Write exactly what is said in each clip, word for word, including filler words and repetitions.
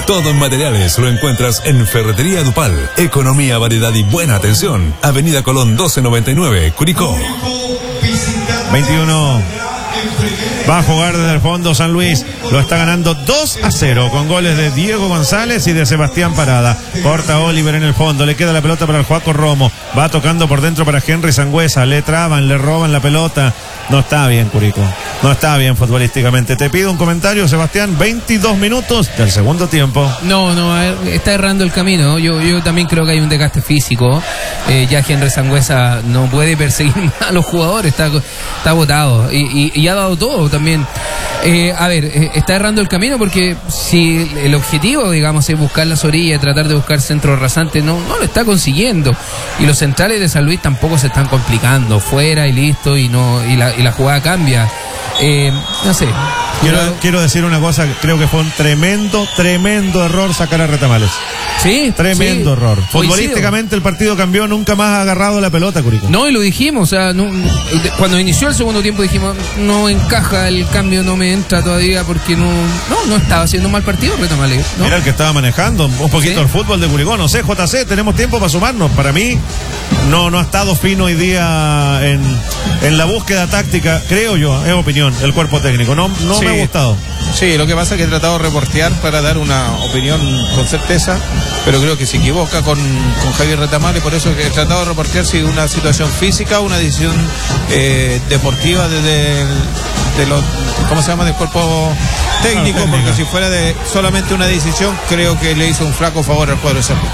Todo en materiales lo encuentras en Ferretería Dupal. Economía, variedad y buena atención. Avenida Colón doce noventa y nueve, Curicó. veintiuno. Va a jugar desde el fondo San Luis. Lo está ganando dos a cero con goles de Diego González y de Sebastián Parada. Corta Oliver en el fondo. Le queda la pelota para el Joaco Romo. Va tocando por dentro para Henry Sangüesa. Le traban, le roban la pelota. No está bien, Curicó. No está bien futbolísticamente. Te pido un comentario, Sebastián. veintidós minutos del segundo tiempo. No, no, está errando el camino. Yo, yo también creo que hay un desgaste físico. Eh, ya Henry Sangüesa no puede perseguir más a los jugadores. Está, está agotado. Y, y, y ha dado todo también. Eh, a ver, eh, está errando el camino porque si el objetivo, digamos, es buscar las orillas, tratar de buscar centros rasantes, no, no lo está consiguiendo. Y los centrales de San Luis tampoco se están complicando. Fuera y listo, y no y la, y la jugada cambia. Eh, no sé. Quiero, quiero decir una cosa, creo que fue un tremendo, tremendo error sacar a Retamales. Sí, tremendo sí, error. coincido. Futbolísticamente el partido cambió, nunca más ha agarrado la pelota, Curicó. No, y lo dijimos, o sea, no, cuando inició el segundo tiempo dijimos, no encaja el cambio, no me entra todavía porque no no, no estaba haciendo un mal partido Retamales, ¿no? Era el que estaba manejando un poquito ¿Sí? el fútbol de Curicó, no sé, J C, tenemos tiempo para sumarnos. Para mí no, no ha estado fino hoy día en, en la búsqueda táctica, creo yo, es opinión, el cuerpo técnico, no, no sí. me ha gustado. Sí, lo que pasa es que he tratado de reportear para dar una opinión con certeza, pero creo que se equivoca con, con Javier Retamales, por eso que he tratado de reportear si una situación física o una decisión eh, deportiva desde el, de los, ¿cómo se llama?, del cuerpo técnico, ah, porque si fuera de solamente una decisión, creo que le hizo un flaco favor al cuadro de San Luis.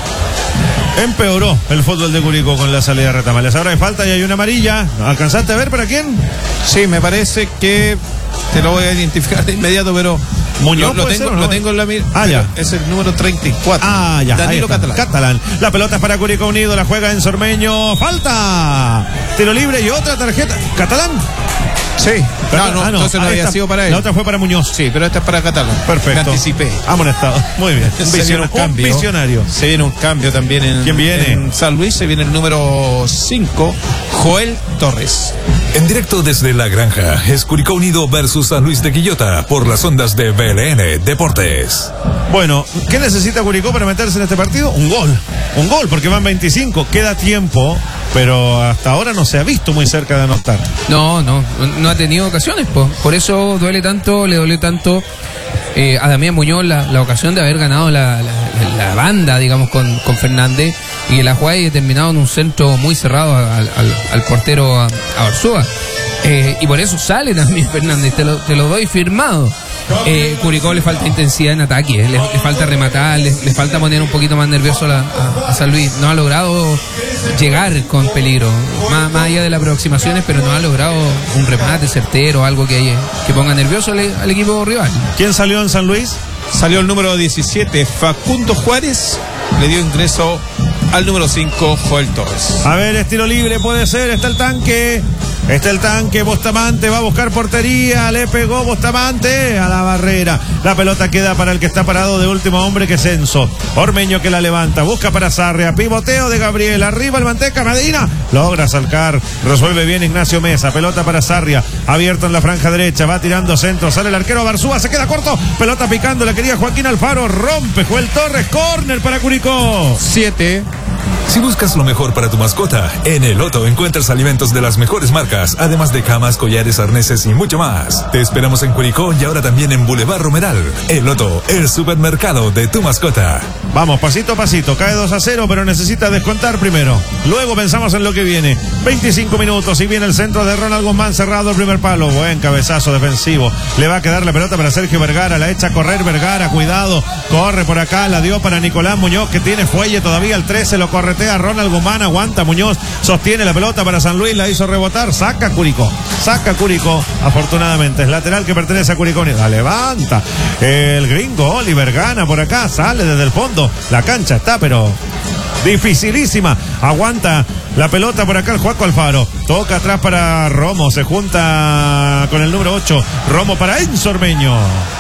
Empeoró el fútbol de Curicó con la salida de Retamales. Ahora hay falta y hay una amarilla. ¿Alcanzaste a ver para quién? Sí, me parece que te lo voy a identificar de inmediato, pero Muñoz lo, lo, tengo, no? lo tengo en la mira. Ah, ya. Es el número treinta y cuatro. Ah, ya. Danilo Catalán. Catalán. La pelota es para Curicó Unido, la juega en Sormeño. ¡Falta! Tiro libre y otra tarjeta. ¿Catalán? Sí. No, no, ah, no. Entonces no había esta, sido para él. La otra fue para Muñoz. Sí, pero esta es para Catalán. Perfecto. Me anticipé. Amonestado. Muy bien. Un, se vision, viene un, cambio. un visionario. Se viene un cambio también en, ¿Quién viene? en San Luis. Se viene el número cinco, Joel Torres. En directo desde La Granja, es Curicó Unido versus San Luis de Quillota por las ondas de B L N Deportes. Bueno, ¿qué necesita Curicó para meterse en este partido? Un gol. Un gol, porque van veinticinco. Queda tiempo, pero hasta ahora no se ha visto muy cerca de anotar. No, no, no ha tenido ocasiones, po. Por eso duele tanto, le duele tanto eh, a Damián Muñoz la, la ocasión de haber ganado la, la, la banda, digamos, con, con Fernández, y que la jugada haya terminado en un centro muy cerrado al, al, al portero a, a Barzúa. Eh, y por eso sale también Fernández, te lo, te lo doy firmado. Eh, Curicó le falta intensidad en ataque, eh, le, le falta rematar, le, le falta poner un poquito más nervioso a, a, a San Luis. No ha logrado llegar con peligro, más, más allá de las aproximaciones, pero no ha logrado un remate certero, algo que, que ponga nervioso al, al equipo rival. ¿Quién salió en San Luis? Salió el número diecisiete, Facundo Juárez, le dio ingreso al número cinco, Joel Torres. A ver, estilo libre puede ser, está el tanque. Está el tanque, Bustamante va a buscar portería, le pegó Bustamante a la barrera. La pelota queda para el que está parado de último hombre, que es Enzo. Ormeño que la levanta, busca para Sarria, pivoteo de Gabriel, arriba el Manteca, Medina, logra salcar, resuelve bien Ignacio Mesa, pelota para Sarria, abierto en la franja derecha, va tirando centro, sale el arquero Barzúa, se queda corto, pelota picando, la quería Joaquín Alfaro, rompe, Joel Torres, córner para Curicó. siete. Si buscas lo mejor para tu mascota, en El Loto encuentras alimentos de las mejores marcas, además de camas, collares, arneses y mucho más. Te esperamos en Curicó y ahora también en Boulevard Romeral. El Loto, el supermercado de tu mascota. Vamos, pasito a pasito, cae dos a cero, pero necesita descontar primero. Luego pensamos en lo que viene. veinticinco minutos y viene el centro de Ronald Guzmán, cerrado el primer palo. Buen cabezazo defensivo. Le va a quedar la pelota para Sergio Vergara, la echa a correr Vergara, cuidado. Corre por acá, la dio para Nicolás Muñoz, que tiene fuelle todavía, el trece, lo corretea Ronald Guzmán, aguanta Muñoz, sostiene la pelota para San Luis, la hizo rebotar, saca Curicó, saca Curicó, afortunadamente es lateral que pertenece a Curicó, la levanta el gringo Oliver, gana por acá, sale desde el fondo, la cancha está pero dificilísima, aguanta la pelota por acá el Joaco Alfaro, toca atrás para Romo, se junta con el número ocho, Romo para Enzo Ormeño.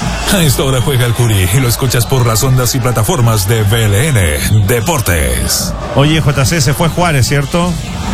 A esta hora juega el Curi y lo escuchas por las ondas y plataformas de B L N Deportes. Oye, J C, se fue Juárez, ¿cierto?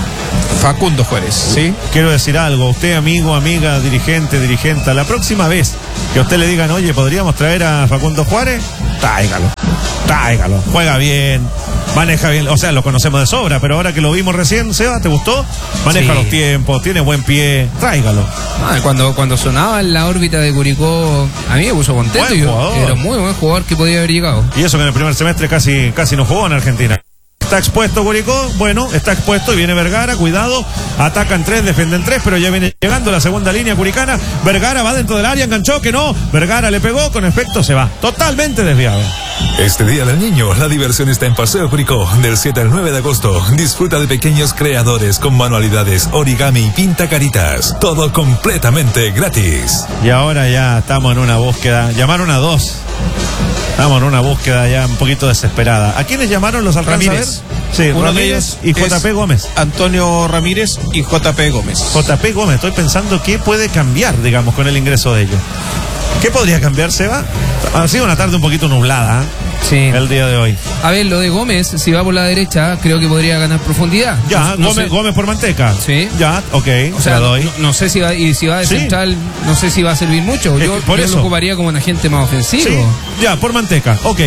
Facundo Juárez, ¿sí? Quiero decir algo, usted amigo, amiga, dirigente, dirigente, la próxima vez que a usted le digan, oye, ¿podríamos traer a Facundo Juárez? Tráigalo, Tráigalo, juega bien, maneja bien, o sea, lo conocemos de sobra, pero ahora que lo vimos recién, Seba, ¿te gustó? Maneja Sí. los tiempos, tiene buen pie, tráigalo. Ah, cuando, cuando sonaba en la órbita de Curicó, a mí me puso contento. Buen Yo, jugador. era un muy buen jugador que podía haber llegado. Y eso que en el primer semestre casi, casi no jugó en Argentina. Está expuesto Curicó, bueno, está expuesto y viene Vergara, cuidado, atacan tres, defienden tres, pero ya viene llegando la segunda línea curicana. Vergara va dentro del área, enganchó, que no, Vergara le pegó, con efecto se va, totalmente desviado. Este Día del Niño, la diversión está en Paseo Curicó, del siete al nueve de agosto. Disfruta de pequeños creadores con manualidades, origami y pinta caritas. Todo completamente gratis. Y ahora ya estamos en una búsqueda, llamaron a dos. Estamos en una búsqueda ya un poquito desesperada. ¿A quiénes llamaron los alcanza a ver? Ramírez. Sí, Uno de Ramírez ellos y J P es Gómez. Antonio Ramírez y J P Gómez. J P Gómez, estoy pensando qué puede cambiar, digamos, con el ingreso de ellos. ¿Qué podría cambiar, Seba? Ha sido una tarde un poquito nublada, ¿eh? Sí. El día de hoy. A ver, lo de Gómez, si va por la derecha, creo que podría ganar profundidad. Ya, No- no Gómez, sé- Gómez por Manteca. Sí. Ya, ok, O sea, se la doy. no, no sé si va, y si va de Sí. central, no sé si va a servir mucho. Es Yo, que por yo eso. lo ocuparía como un agente más ofensivo. Sí, ya, por Manteca, ok.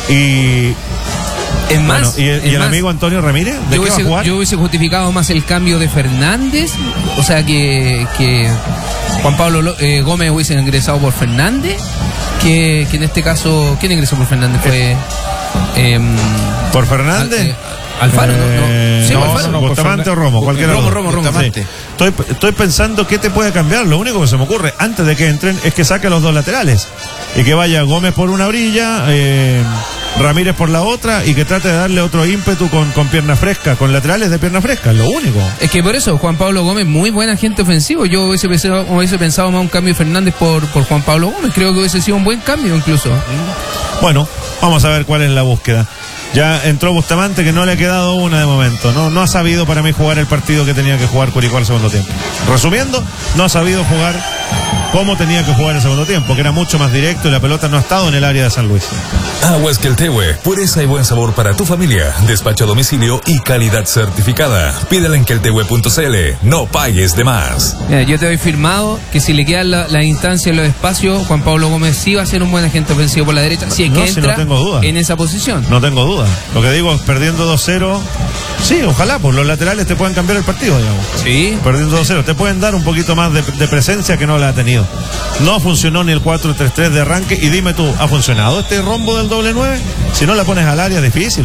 Y, Es más, bueno, ¿y, el- es y el más, amigo Antonio Ramírez? ¿De yo qué va a hubiese, jugar? yo hubiese justificado más el cambio de Fernández, o sea que, que Juan Pablo Lo- eh, Gómez hubiese ingresado por Fernández, que, que en este caso, ¿quién ingresó por Fernández? Fue em, ¿Por Fernández? Al- eh, Alfaro, ¿no? Eh, no, sí, no, Alfaro. no, por Bustamante o Fernan- Romo, cualquiera. Romo, de los dos. Romo, Romo. Sí. Estoy, estoy pensando qué te puede cambiar. Lo único que se me ocurre antes de que entren es que saque a los dos laterales y que vaya Gómez por una orilla, eh, Ramírez por la otra y que trate de darle otro ímpetu con, con pierna fresca, con laterales de pierna fresca, lo único. Es que por eso, Juan Pablo Gómez, muy buen agente ofensivo. Yo hubiese pensado, hubiese pensado más un cambio de Fernández por, por Juan Pablo Gómez. Creo que hubiese sido un buen cambio incluso. Bueno, vamos a ver cuál es la búsqueda. Ya entró Bustamante, que no le ha quedado una de momento. No, no ha sabido para mí jugar el partido que tenía que jugar Curicó al segundo tiempo. Resumiendo, no ha sabido jugar como tenía que jugar el segundo tiempo, que era mucho más directo y la pelota no ha estado en el área de San Luis. Aguas Queltehue, pureza y buen sabor para tu familia. Despacho a domicilio y calidad certificada. Pídela en queltehue punto c l. No pagues de más. Mira, yo te doy firmado que si le quedan la- las instancias y los espacios, Juan Pablo Gómez sí va a ser un buen agente ofensivo por la derecha, si es No, que si no entra tengo duda. en esa posición. No tengo duda. Lo que digo es perdiendo dos cero. Sí, ojalá, pues los laterales te puedan cambiar el partido, digamos. Sí. Perdiendo dos cero, te pueden dar un poquito más de, de presencia que no la ha tenido. No funcionó ni el cuatro tres tres de arranque. Y dime tú, ¿ha funcionado este rombo del doble nueve? Si no la pones al área, es difícil.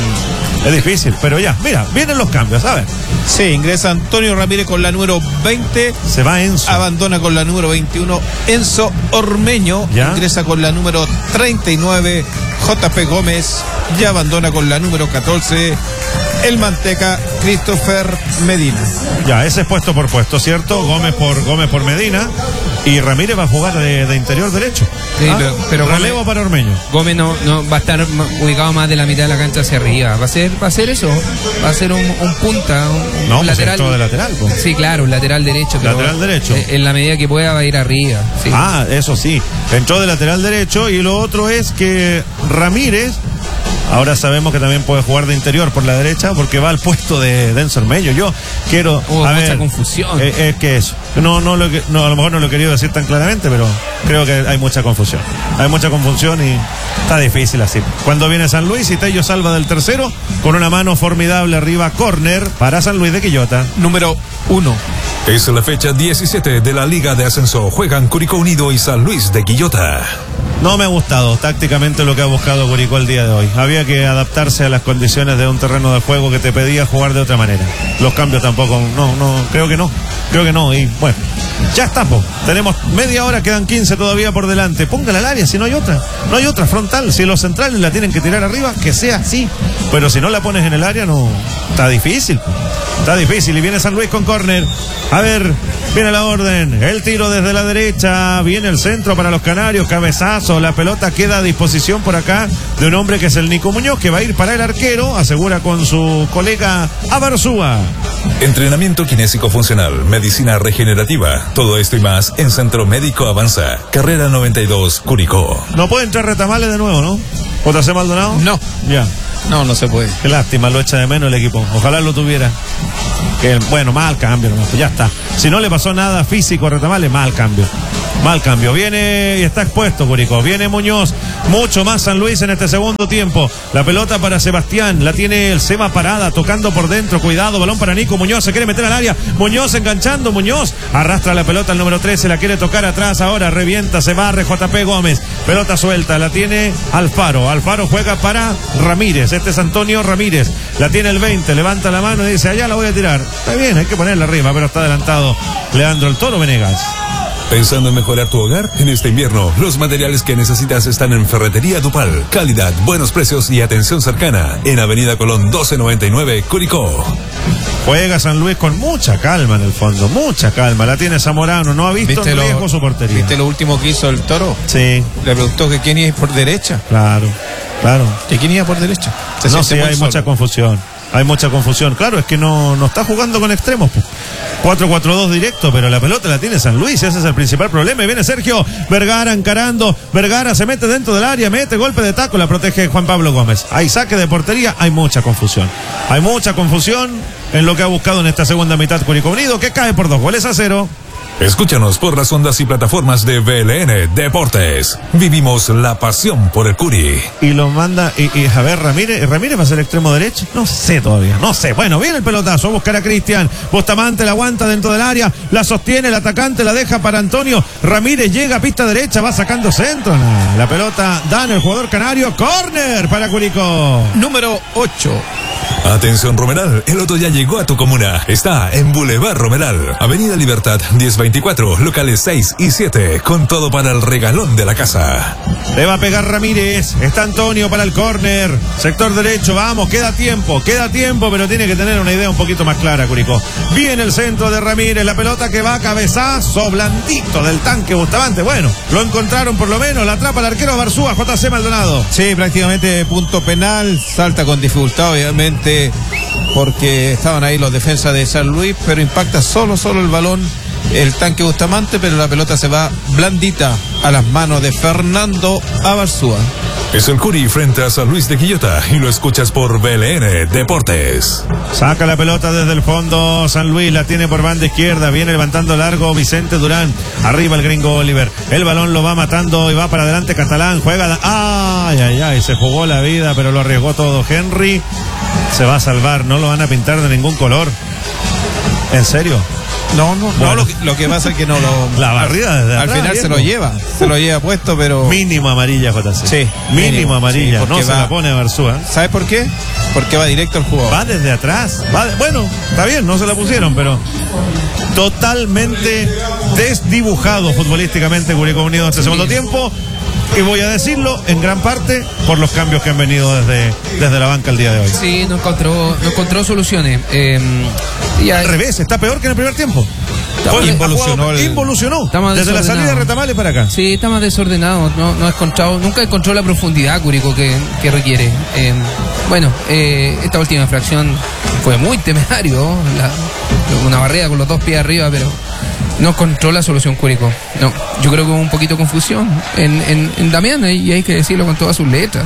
Es difícil, pero ya, mira, vienen los cambios, a ver. Sí, ingresa Antonio Ramírez con la número veinte. Se va Enzo. Abandona con la número veintiuno Enzo Ormeño. ¿Ya? Ingresa con la número treinta y nueve J P Gómez. Y abandona con la número catorce el Manteca Christopher Medina. Ya, ese es puesto por puesto, ¿cierto? Gómez por Gómez por Medina. Y Ramírez va a jugar de, de interior derecho. Sí, Ah, pero- pero relevo Gómez- para Ormeño. Gómez no, no va a estar ma- ubicado más de la mitad de la cancha hacia arriba. Va a ser, va a ser eso. Va a ser un, un punta, un, No, un pues lateral. entró de lateral, pues. Sí, claro, un lateral derecho. pero Lateral derecho. eh, En la medida que pueda va a ir arriba. Sí. Ah, eso sí. Entró de lateral derecho y lo otro es que Ramírez, ahora sabemos que también puede jugar de interior por la derecha porque va al puesto de Denso Ormeño. Yo quiero... Hubo a mucha ver, confusión. eh, es que eso. No, no, lo que, no, a lo mejor no lo he querido decir tan claramente, pero creo que hay mucha confusión. Hay mucha confusión y está difícil así. Cuando viene San Luis y Tello salva del tercero con una mano formidable arriba, córner para San Luis de Quillota. Número uno. Es la fecha diecisiete de la Liga de Ascenso. Juegan Curicó Unido y San Luis de Quillota. No me ha gustado tácticamente lo que ha buscado Curicó el día de hoy. Había que adaptarse a las condiciones de un terreno de juego que te pedía jugar de otra manera. Los cambios tampoco, no, no, creo que no, creo que no. Y bueno, ya estamos. Tenemos media hora, quedan quince todavía por delante. Póngala al área, si no hay otra. No hay otra frontal. Si los centrales la tienen que tirar arriba, que sea así. Pero si no la pones en el área, no. Está difícil. Está difícil. Y viene San Luis con córner. A ver, viene la orden. El tiro desde la derecha. Viene el centro para los canarios. Cabezazo. La pelota queda a disposición por acá de un hombre que es el Nico Muñoz, que va a ir para el arquero. Asegura con su colega Abarzúa. Entrenamiento kinésico funcional, medicina regenerativa. Todo esto y más en Centro Médico Avanza. Carrera noventa y dos, Curicó. No puede entrar Retamales de nuevo, ¿no? ¿J C Maldonado? No. Ya. No, no se puede. Qué lástima, lo echa de menos el equipo. Ojalá lo tuviera. Que, bueno, mal cambio nomás, pues ya está. Si no le pasó nada físico a Retamales, mal cambio. Mal cambio. Viene y está expuesto Curicó. Viene Muñoz. Mucho más San Luis en este segundo tiempo. La pelota para Sebastián. La tiene el Seba parada, tocando por dentro. Cuidado, balón para Nico Muñoz. Se quiere meter al área. Muñoz enganchando. Muñoz arrastra la pelota al número trece. La quiere tocar atrás ahora. Revienta, se barre J P Gómez. Pelota suelta. La tiene Alfaro. Alfaro juega para Ramírez. Este es Antonio Ramírez. La tiene el veinte. Levanta la mano y dice, allá la voy a tirar. Está bien, hay que ponerla arriba, pero está adelantado Leandro el Toro Venegas. ¿Pensando en mejorar tu hogar? En este invierno, los materiales que necesitas están en Ferretería Dupal. Calidad, buenos precios y atención cercana. En Avenida Colón doce noventa y nueve, Curicó. Juega San Luis con mucha calma en el fondo, mucha calma. La tiene Zamorano, no ha visto en riesgo lo, su portería. ¿Viste lo último que hizo el Toro? Sí. Le preguntó que quién iba por derecha. Claro, claro. ¿Que quién iba por derecha? Se no, sí, hay solo. mucha confusión. Hay mucha confusión. Claro, es que no, no está jugando con extremos. cuatro cuatro dos directo, pero la pelota la tiene San Luis. Ese es el principal problema. Y viene Sergio Vergara encarando. Vergara se mete dentro del área, mete golpe de taco, la protege Juan Pablo Gómez. Hay saque de portería, hay mucha confusión. Hay mucha confusión en lo que ha buscado en esta segunda mitad Curicó Unido, que cae por dos goles a cero. Escúchanos por las ondas y plataformas de V L N Deportes. Vivimos la pasión por el Curi. Y lo manda, y, y a ver, Ramírez, ¿Ramírez va a ser extremo derecho? No sé todavía, no sé. Bueno, viene el pelotazo, a buscar a Cristian. Bustamante la aguanta dentro del área, la sostiene el atacante, la deja para Antonio. Ramírez llega a pista derecha, va sacando centro. No, la pelota da en el jugador canario. Córner para Curicó. Número ocho. Atención Romeral, el Loto ya llegó a tu comuna. Está en Boulevard Romeral, Avenida Libertad diez veinticuatro, locales seis y siete, con todo para el regalón de la casa. Le va a pegar Ramírez, está Antonio para el córner, sector derecho, vamos, queda tiempo, queda tiempo, pero tiene que tener una idea un poquito más clara Curicó. Viene el centro de Ramírez, la pelota que va a cabezazo, blandito del tanque Bustamante. Bueno, lo encontraron por lo menos, la atrapa el arquero Barzúa, J C Maldonado. Sí, prácticamente punto penal, salta con dificultad obviamente, porque estaban ahí los defensas de San Luis, pero impacta solo, solo el balón, el tanque Bustamante, pero la pelota se va blandita a las manos de Fernando Abarzúa. Es el Curi frente a San Luis de Quillota y lo escuchas por V L N Deportes. Saca la pelota desde el fondo San Luis, la tiene por banda izquierda, viene levantando largo Vicente Durán, arriba el gringo Oliver, el balón lo va matando y va para adelante Catalán, juega, ay, ay, ay, se jugó la vida pero lo arriesgó todo. Henry se va a salvar, no lo van a pintar de ningún color. ¿En serio? No, no, bueno. no lo, que, lo que pasa es que no lo... La barrida desde al atrás, final viejo. se lo lleva, se lo lleva puesto, pero... Mínimo amarilla, J C. Sí. Mínimo, mínimo amarilla, sí, no va, se la pone a Barzúa. ¿Sabes por qué? Porque va directo al jugador. Va desde atrás, va de, bueno, está bien, no se la pusieron, pero... Totalmente desdibujado futbolísticamente Curicó Unido en este segundo tiempo. Y voy a decirlo en gran parte por los cambios que han venido desde, desde la banca el día de hoy. Sí, no encontró, no encontró soluciones. Eh, y al revés, está peor que en el primer tiempo. Fue, involucionó, el... involucionó desde la salida de Retamales para acá. Sí, está más desordenado. No, no ha encontrado, nunca encontró la profundidad Curicó que, que requiere. Eh, bueno, eh, esta última fracción fue muy temerario. La, una barrera con los dos pies arriba, pero no encontró la solución Curicó. No, yo creo que hubo un poquito de confusión en, en, en Damián, y hay que decirlo con todas sus letras.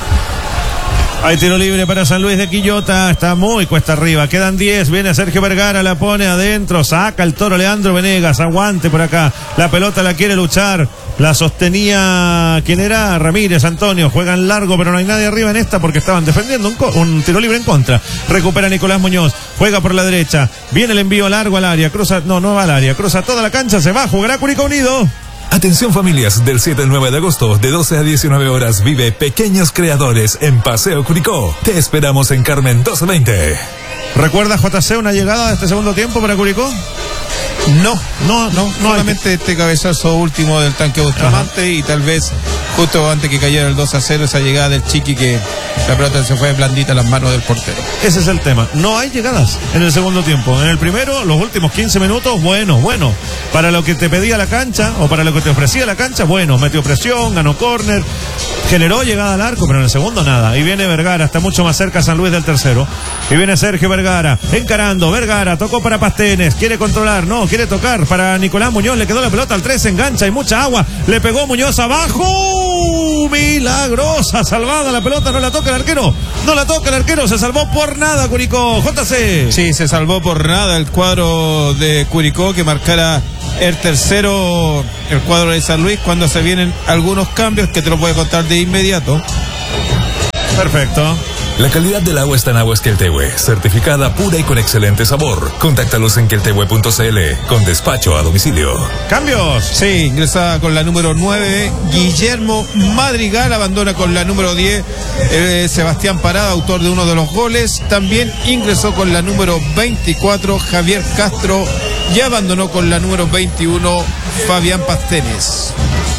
Hay tiro libre para San Luis de Quillota, está muy cuesta arriba, quedan diez, viene Sergio Vergara, la pone adentro, saca el Toro Leandro Venegas, aguante por acá, la pelota la quiere luchar, la sostenía, ¿quién era? Ramírez, Antonio, juegan largo, pero no hay nadie arriba en esta porque estaban defendiendo un, un tiro libre en contra. Recupera Nicolás Muñoz, juega por la derecha, viene el envío largo al área, cruza, no, no va al área, cruza toda la cancha, se va, jugará Curicó Unido. Atención familias, del siete al nueve de agosto, de doce a diecinueve horas, vive Pequeños Creadores en Paseo Curicó. Te esperamos en Carmen doce veinte. ¿Recuerda J C una llegada de este segundo tiempo para Curicó? No, no, no, no solamente que... este cabezazo último del tanque Bustamante. Ajá. Y tal vez justo antes que cayera el dos a cero esa llegada del Chiqui que la pelota se fue blandita a las manos del portero. Ese es el tema, no hay llegadas en el segundo tiempo. En el primero, los últimos quince minutos, bueno, bueno, para lo que te pedía la cancha o para lo que te ofrecía la cancha, bueno, metió presión, ganó córner, generó llegada al arco, pero en el segundo nada. Y viene Vergara, está mucho más cerca San Luis del tercero. Y viene Sergio Vergara, encarando, Vergara, tocó para Pastenes, quiere controlar, no, quiere tocar para Nicolás Muñoz, le quedó la pelota al tres, engancha, hay mucha agua, le pegó Muñoz abajo. ¡Uh! Milagrosa, salvada la pelota, no la toca el arquero. No la toca el arquero, se salvó por nada Curicó. J C. Sí, se salvó por nada el cuadro de Curicó, que marcara el tercero, el cuadro de San Luis, cuando se vienen algunos cambios que te lo voy a contar de inmediato. Perfecto. La calidad del agua está en Aguas Queltehue, certificada pura y con excelente sabor. Contáctalos en queltehue punto c l con despacho a domicilio. Cambios. Sí, ingresa con la número nueve, Guillermo Madrigal, abandona con la número diez, eh, Sebastián Parada, autor de uno de los goles. También ingresó con la número veinticuatro, Javier Castro, y abandonó con la número veintiuno, Fabián Pastenes.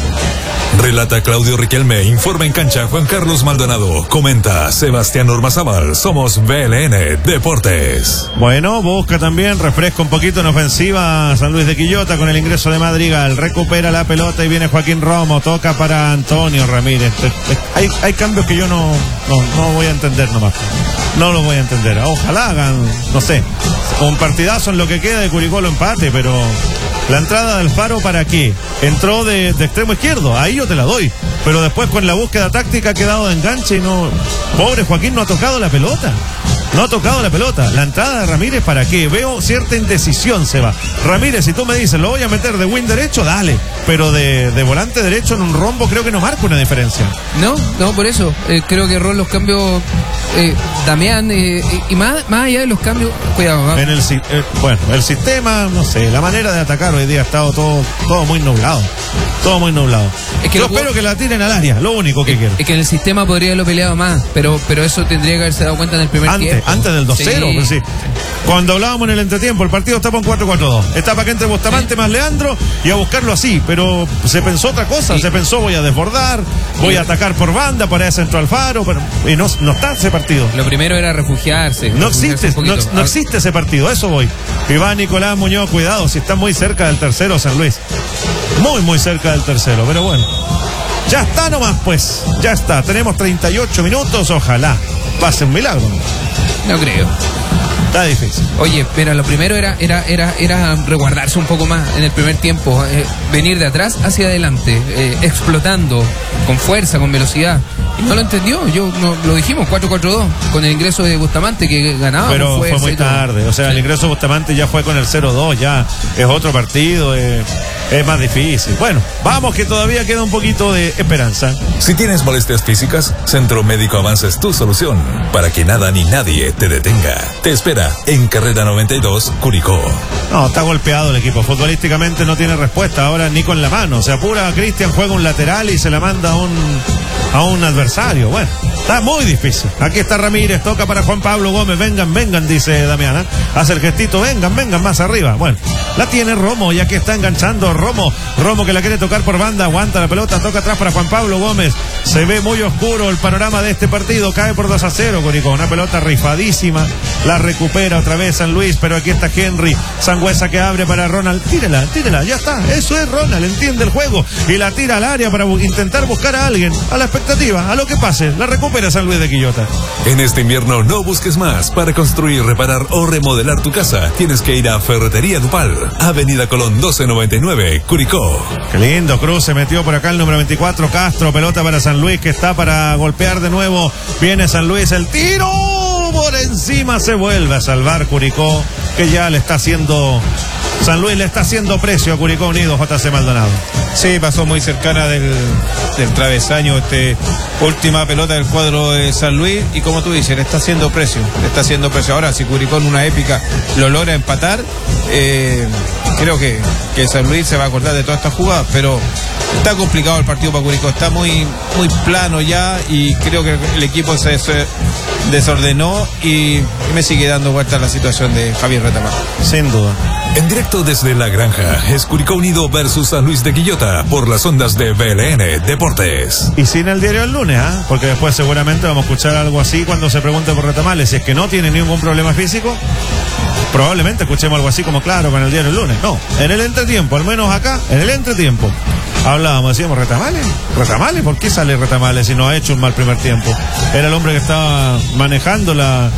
Relata Claudio Riquelme, informa en cancha Juan Carlos Maldonado, comenta Sebastián Ormazábal, somos B L N Deportes. Bueno, busca también, refresca un poquito en ofensiva San Luis de Quillota con el ingreso de Madrigal, recupera la pelota y viene Joaquín Romo, toca para Antonio Ramírez. Hay, hay cambios que yo no, no, no voy a entender nomás, no los voy a entender. Ojalá hagan, no sé, un partidazo en lo que queda de Curicó lo empate, pero la entrada del Faro, ¿para qué? Entró de, de extremo izquierdo, ahí yo te la doy, pero después con la búsqueda táctica ha quedado de enganche y no... Pobre Joaquín, no ha tocado la pelota. No ha tocado la pelota. La entrada de Ramírez, ¿para qué? Veo cierta indecisión, Seba. Ramírez, si tú me dices, lo voy a meter de wing derecho, dale. Pero de, de volante derecho en un rombo creo que no marca una diferencia. No, no, por eso. Eh, creo que erró los cambios eh, Damián. Eh, y más, más allá de los cambios, cuidado. ¿Va? En el, eh, bueno, el sistema, no sé, la manera de atacar hoy día ha estado todo, todo muy nublado. Todo muy nublado. Es que Yo espero puedo... que la tiren al área, lo único que es, quiero. Es que en el sistema podría haberlo peleado más, pero, pero eso tendría que haberse dado cuenta en el primer antes, tiempo. Antes del dos cero, sí. Pues sí. Cuando hablábamos en el entretiempo, el partido estaba en cuatro cuatro dos. Está para que entre Bustamante sí. más Leandro y a buscarlo así, pero se pensó otra cosa. Sí. Se pensó, voy a desbordar, voy sí. a atacar por banda, para ese centro Alfaro, pero, y no, no está ese partido. Lo primero era refugiarse. No refugiarse existe, no, no existe ese partido, a eso voy. Iván Nicolás Muñoz, cuidado, si está muy cerca del tercero San Luis. Muy, muy cerca del tercero, pero bueno. Ya está nomás, pues. Ya está. Tenemos treinta y ocho minutos. Ojalá pase un milagro. No creo. Está difícil. Oye, pero lo primero era era era era resguardarse un poco más en el primer tiempo. Eh, venir de atrás hacia adelante. Eh, explotando. Con fuerza, con velocidad. Y no lo entendió. Yo no, lo dijimos, cuatro cuatro dos. Con el ingreso de Bustamante que ganaba. Pero fue muy tarde. O sea, sí. el ingreso de Bustamante ya fue con el cero dos. Ya es otro partido. Eh. Es más difícil. Bueno, vamos que todavía queda un poquito de esperanza. Si tienes molestias físicas, Centro Médico Avance es tu solución para que nada ni nadie te detenga. Te espera en Carrera noventa y dos, Curicó. No, está golpeado el equipo. Futbolísticamente no tiene respuesta ahora ni con la mano. Se apura Cristian, juega un lateral y se la manda a un, a un adversario. Bueno, está muy difícil. Aquí está Ramírez, toca para Juan Pablo Gómez. Vengan, vengan, dice Damiana. Hace el gestito, vengan, vengan más arriba. Bueno, la tiene Romo y aquí está enganchando Romo, Romo que la quiere tocar por banda, aguanta la pelota, toca atrás para Juan Pablo Gómez. Se ve muy oscuro el panorama de este partido, cae por dos a cero Curicó, una pelota rifadísima, la recupera otra vez San Luis, pero aquí está Henry Sangüesa que abre para Ronald, tírela, tírela, ya está, eso es Ronald, entiende el juego y la tira al área para intentar buscar a alguien, a la expectativa, a lo que pase, la recupera San Luis de Quillota. En este invierno no busques más, para construir, reparar o remodelar tu casa, tienes que ir a Ferretería Dupal, Avenida Colón doce noventa y nueve, Curicó. Qué lindo, Cruz se metió por acá el número veinticuatro, Castro, pelota para San Luis que está para golpear de nuevo, viene San Luis, el tiro por encima, se vuelve a salvar Curicó, que ya le está haciendo, San Luis le está haciendo precio a Curicó Unido, J C Maldonado. Sí, pasó muy cercana del, del travesaño, este última pelota del cuadro de San Luis, y como tú dices, le está haciendo precio, le está haciendo precio. Ahora, si Curicó en una épica lo logra empatar, eh, creo que, que San Luis se va a acordar de todas estas jugadas, pero está complicado el partido para Curicó, está muy, muy plano ya, y creo que el equipo se, se desordenó y me sigue dando vuelta la situación de Javier Retamar. Sin duda. En directo desde La Granja, es Curicó Unido versus San Luis de Quillota por las ondas de B L N Deportes. Y sin el diario el lunes, ¿ah? ¿eh? Porque después seguramente vamos a escuchar algo así cuando se pregunte por Retamales. Si es que no tiene ningún problema físico, probablemente escuchemos algo así como claro con el diario el lunes. No, en el entretiempo, al menos acá, en el entretiempo. Hablábamos, decíamos, ¿Retamales? ¿Retamales? ¿Por qué sale Retamales si no ha hecho un mal primer tiempo? Era el hombre que estaba manejando la,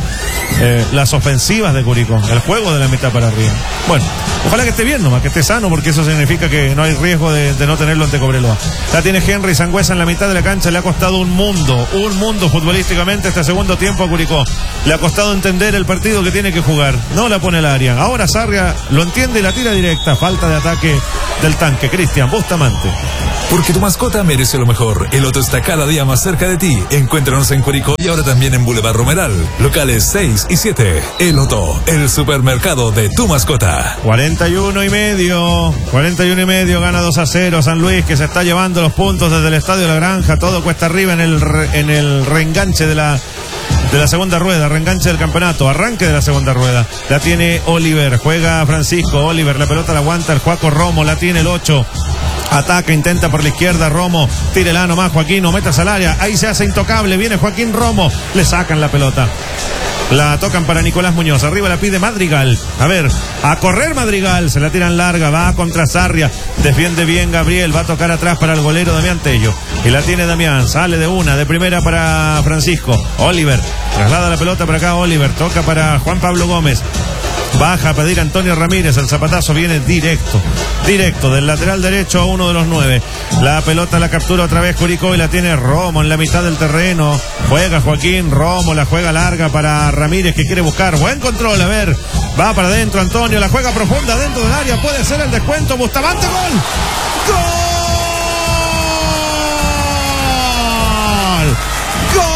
eh, las ofensivas de Curicó, el juego de la mitad para arriba. Bueno, ojalá que esté bien nomás, que esté sano, porque eso significa que no hay riesgo de, de no tenerlo ante Cobreloa. La tiene Henry Sangüesa en la mitad de la cancha, le ha costado un mundo, un mundo futbolísticamente este segundo tiempo a Curicó. Le ha costado entender el partido que tiene que jugar, no la pone el área. Ahora Sarria lo entiende y la tira directa, falta de ataque del tanque. Cristian Bustamante. Porque tu mascota merece lo mejor. El Loto está cada día más cerca de ti. Encuéntranos en Curicó y ahora también en Boulevard Romeral. Locales seis y siete. El Loto, el supermercado de tu mascota. cuarenta y uno y medio. cuarenta y uno y medio, gana dos a cero San Luis, que se está llevando los puntos desde el Estadio La Granja. Todo cuesta arriba en el, re, en el reenganche de la... de la segunda rueda, reenganche del campeonato, arranque de la segunda rueda. La tiene Oliver, juega Francisco Oliver, la pelota la aguanta el Juaco Romo, la tiene el ocho. Ataca, intenta por la izquierda Romo, tírela nomás Joaquín, no metas al área, ahí se hace intocable, viene Joaquín Romo, le sacan la pelota. La tocan para Nicolás Muñoz, arriba la pide Madrigal. A ver, a correr Madrigal, se la tiran larga, va contra Sarria, defiende bien Gabriel, va a tocar atrás para el golero Damián Tello. Y la tiene Damián, sale de una, de primera para Francisco. Oliver, traslada la pelota para acá Oliver, toca para Juan Pablo Gómez. Baja a pedir Antonio Ramírez, el zapatazo viene directo, directo, del lateral derecho a uno de los nueve. La pelota la captura otra vez Curicó y la tiene Romo en la mitad del terreno. Juega Joaquín Romo, la juega larga para Ramírez que quiere buscar. Buen control, a ver, va para adentro Antonio, la juega profunda dentro del área, puede ser el descuento. Bustamante, gol. ¡Gol! ¡Gol!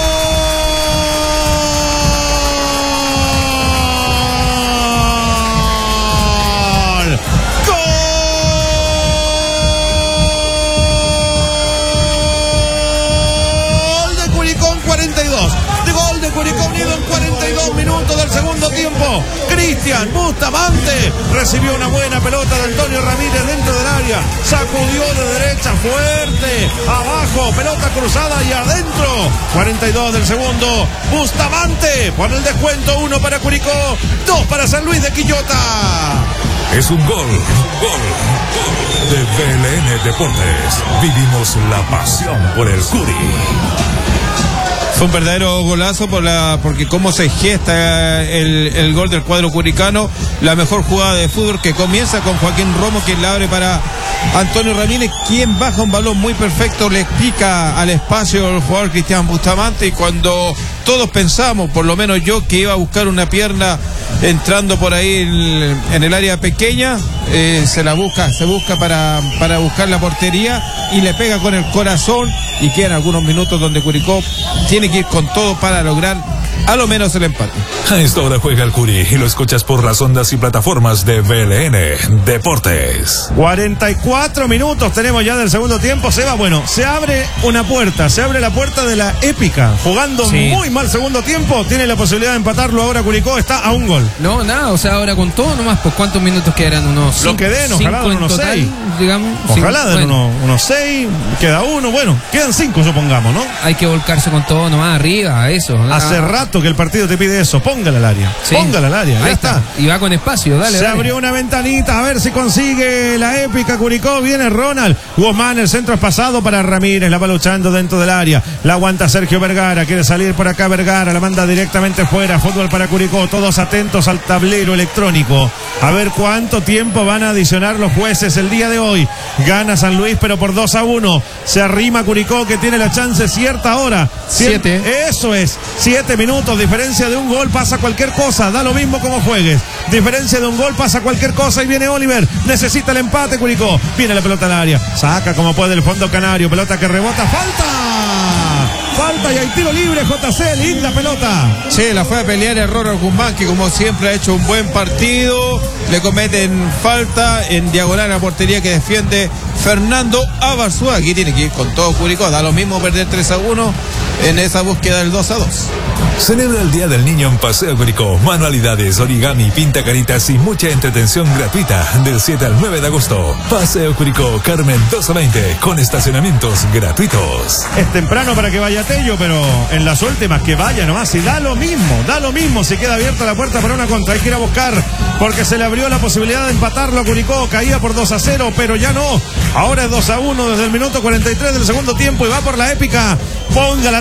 De gol de Curicó Unido en cuarenta y dos minutos del segundo tiempo. Cristian Bustamante recibió una buena pelota de Antonio Ramírez dentro del área, sacudió de derecha fuerte, abajo, pelota cruzada y adentro. cuarenta y dos del segundo. Bustamante pone el descuento, uno para Curicó, dos para San Luis de Quillota. Es un gol, gol, gol de V L N Deportes. Vivimos la pasión por el Curi. Fue un verdadero golazo por la, porque cómo se gesta el, el gol del cuadro curicano. La mejor jugada de fútbol que comienza con Joaquín Romo, quien la abre para Antonio Ramírez, quien baja un balón muy perfecto, le explica al espacio el jugador Cristian Bustamante, y cuando todos pensamos, por lo menos yo, que iba a buscar una pierna entrando por ahí en, en el área pequeña, eh, se la busca, se busca para, para buscar la portería y le pega con el corazón, y quedan algunos minutos donde Curicó tiene que ir con todo para lograr a lo menos el empate. A esta hora juega el Curi y lo escuchas por las ondas y plataformas de V L N Deportes. cuarenta y cuatro minutos tenemos ya del segundo tiempo. Seba, bueno, se abre una puerta, se abre la puerta de la épica. Jugando sí. muy mal segundo tiempo, tiene la posibilidad de empatarlo ahora Curicó, está a un gol. No, nada, o sea, ahora con todo nomás, pues ¿cuántos minutos quedan? Unos Lo que den, ojalá den unos total, seis. Digamos. Ojalá cinco, den bueno. unos, unos seis, queda uno, bueno, quedan cinco supongamos, ¿no? Hay que volcarse con todo nomás arriba, eso. Hace ah. rato que el partido te pide eso, póngala al área, sí. póngala al área, ahí está. está. Y va con espacio, dale, Se dale. abrió una ventanita, a ver si consigue la épica Curicó, viene Ronald Guzmán, el centro es pasado para Ramírez, la va luchando dentro del área, la aguanta Sergio Vergara, quiere salir por acá Vergara, la manda directamente fuera, fútbol para Curicó, todos atentos al tablero electrónico, a ver cuánto tiempo van a adicionar los jueces el día de hoy. Gana San Luis pero por dos a uno, se arrima Curicó que tiene la chance cierta hora. Siete. Eso es, siete minutos, diferencia de un gol, pasa cualquier cosa, da lo mismo como juegues. Diferencia de un gol, pasa cualquier cosa y viene Oliver, necesita el empate Curicó, viene la pelota al área, saca como puede el fondo canario, pelota que rebota, falta, falta y hay tiro libre, J C, linda pelota. Sí, la fue a pelear el Ronald Guzmán, que como siempre ha hecho un buen partido, le cometen falta en diagonal a la portería que defiende Fernando Abarzúa. Aquí tiene que ir con todo Curicó, da lo mismo perder tres a uno en esa búsqueda del dos a dos. Celebra el Día del Niño en Paseo Curicó. Manualidades, origami, pinta caritas y mucha entretención gratuita del siete al nueve de agosto. Paseo Curicó, Carmen dos a veinte, con estacionamientos gratuitos. Es temprano para que vaya Tello, pero en las últimas que vaya nomás, y da lo mismo, da lo mismo si queda abierta la puerta para una contra. Hay que ir a buscar, porque se le abrió la posibilidad de empatarlo a Curicó, caía por dos a cero, pero ya no. Ahora es dos a uno desde el minuto cuarenta y tres del segundo tiempo y va por la épica. Póngala al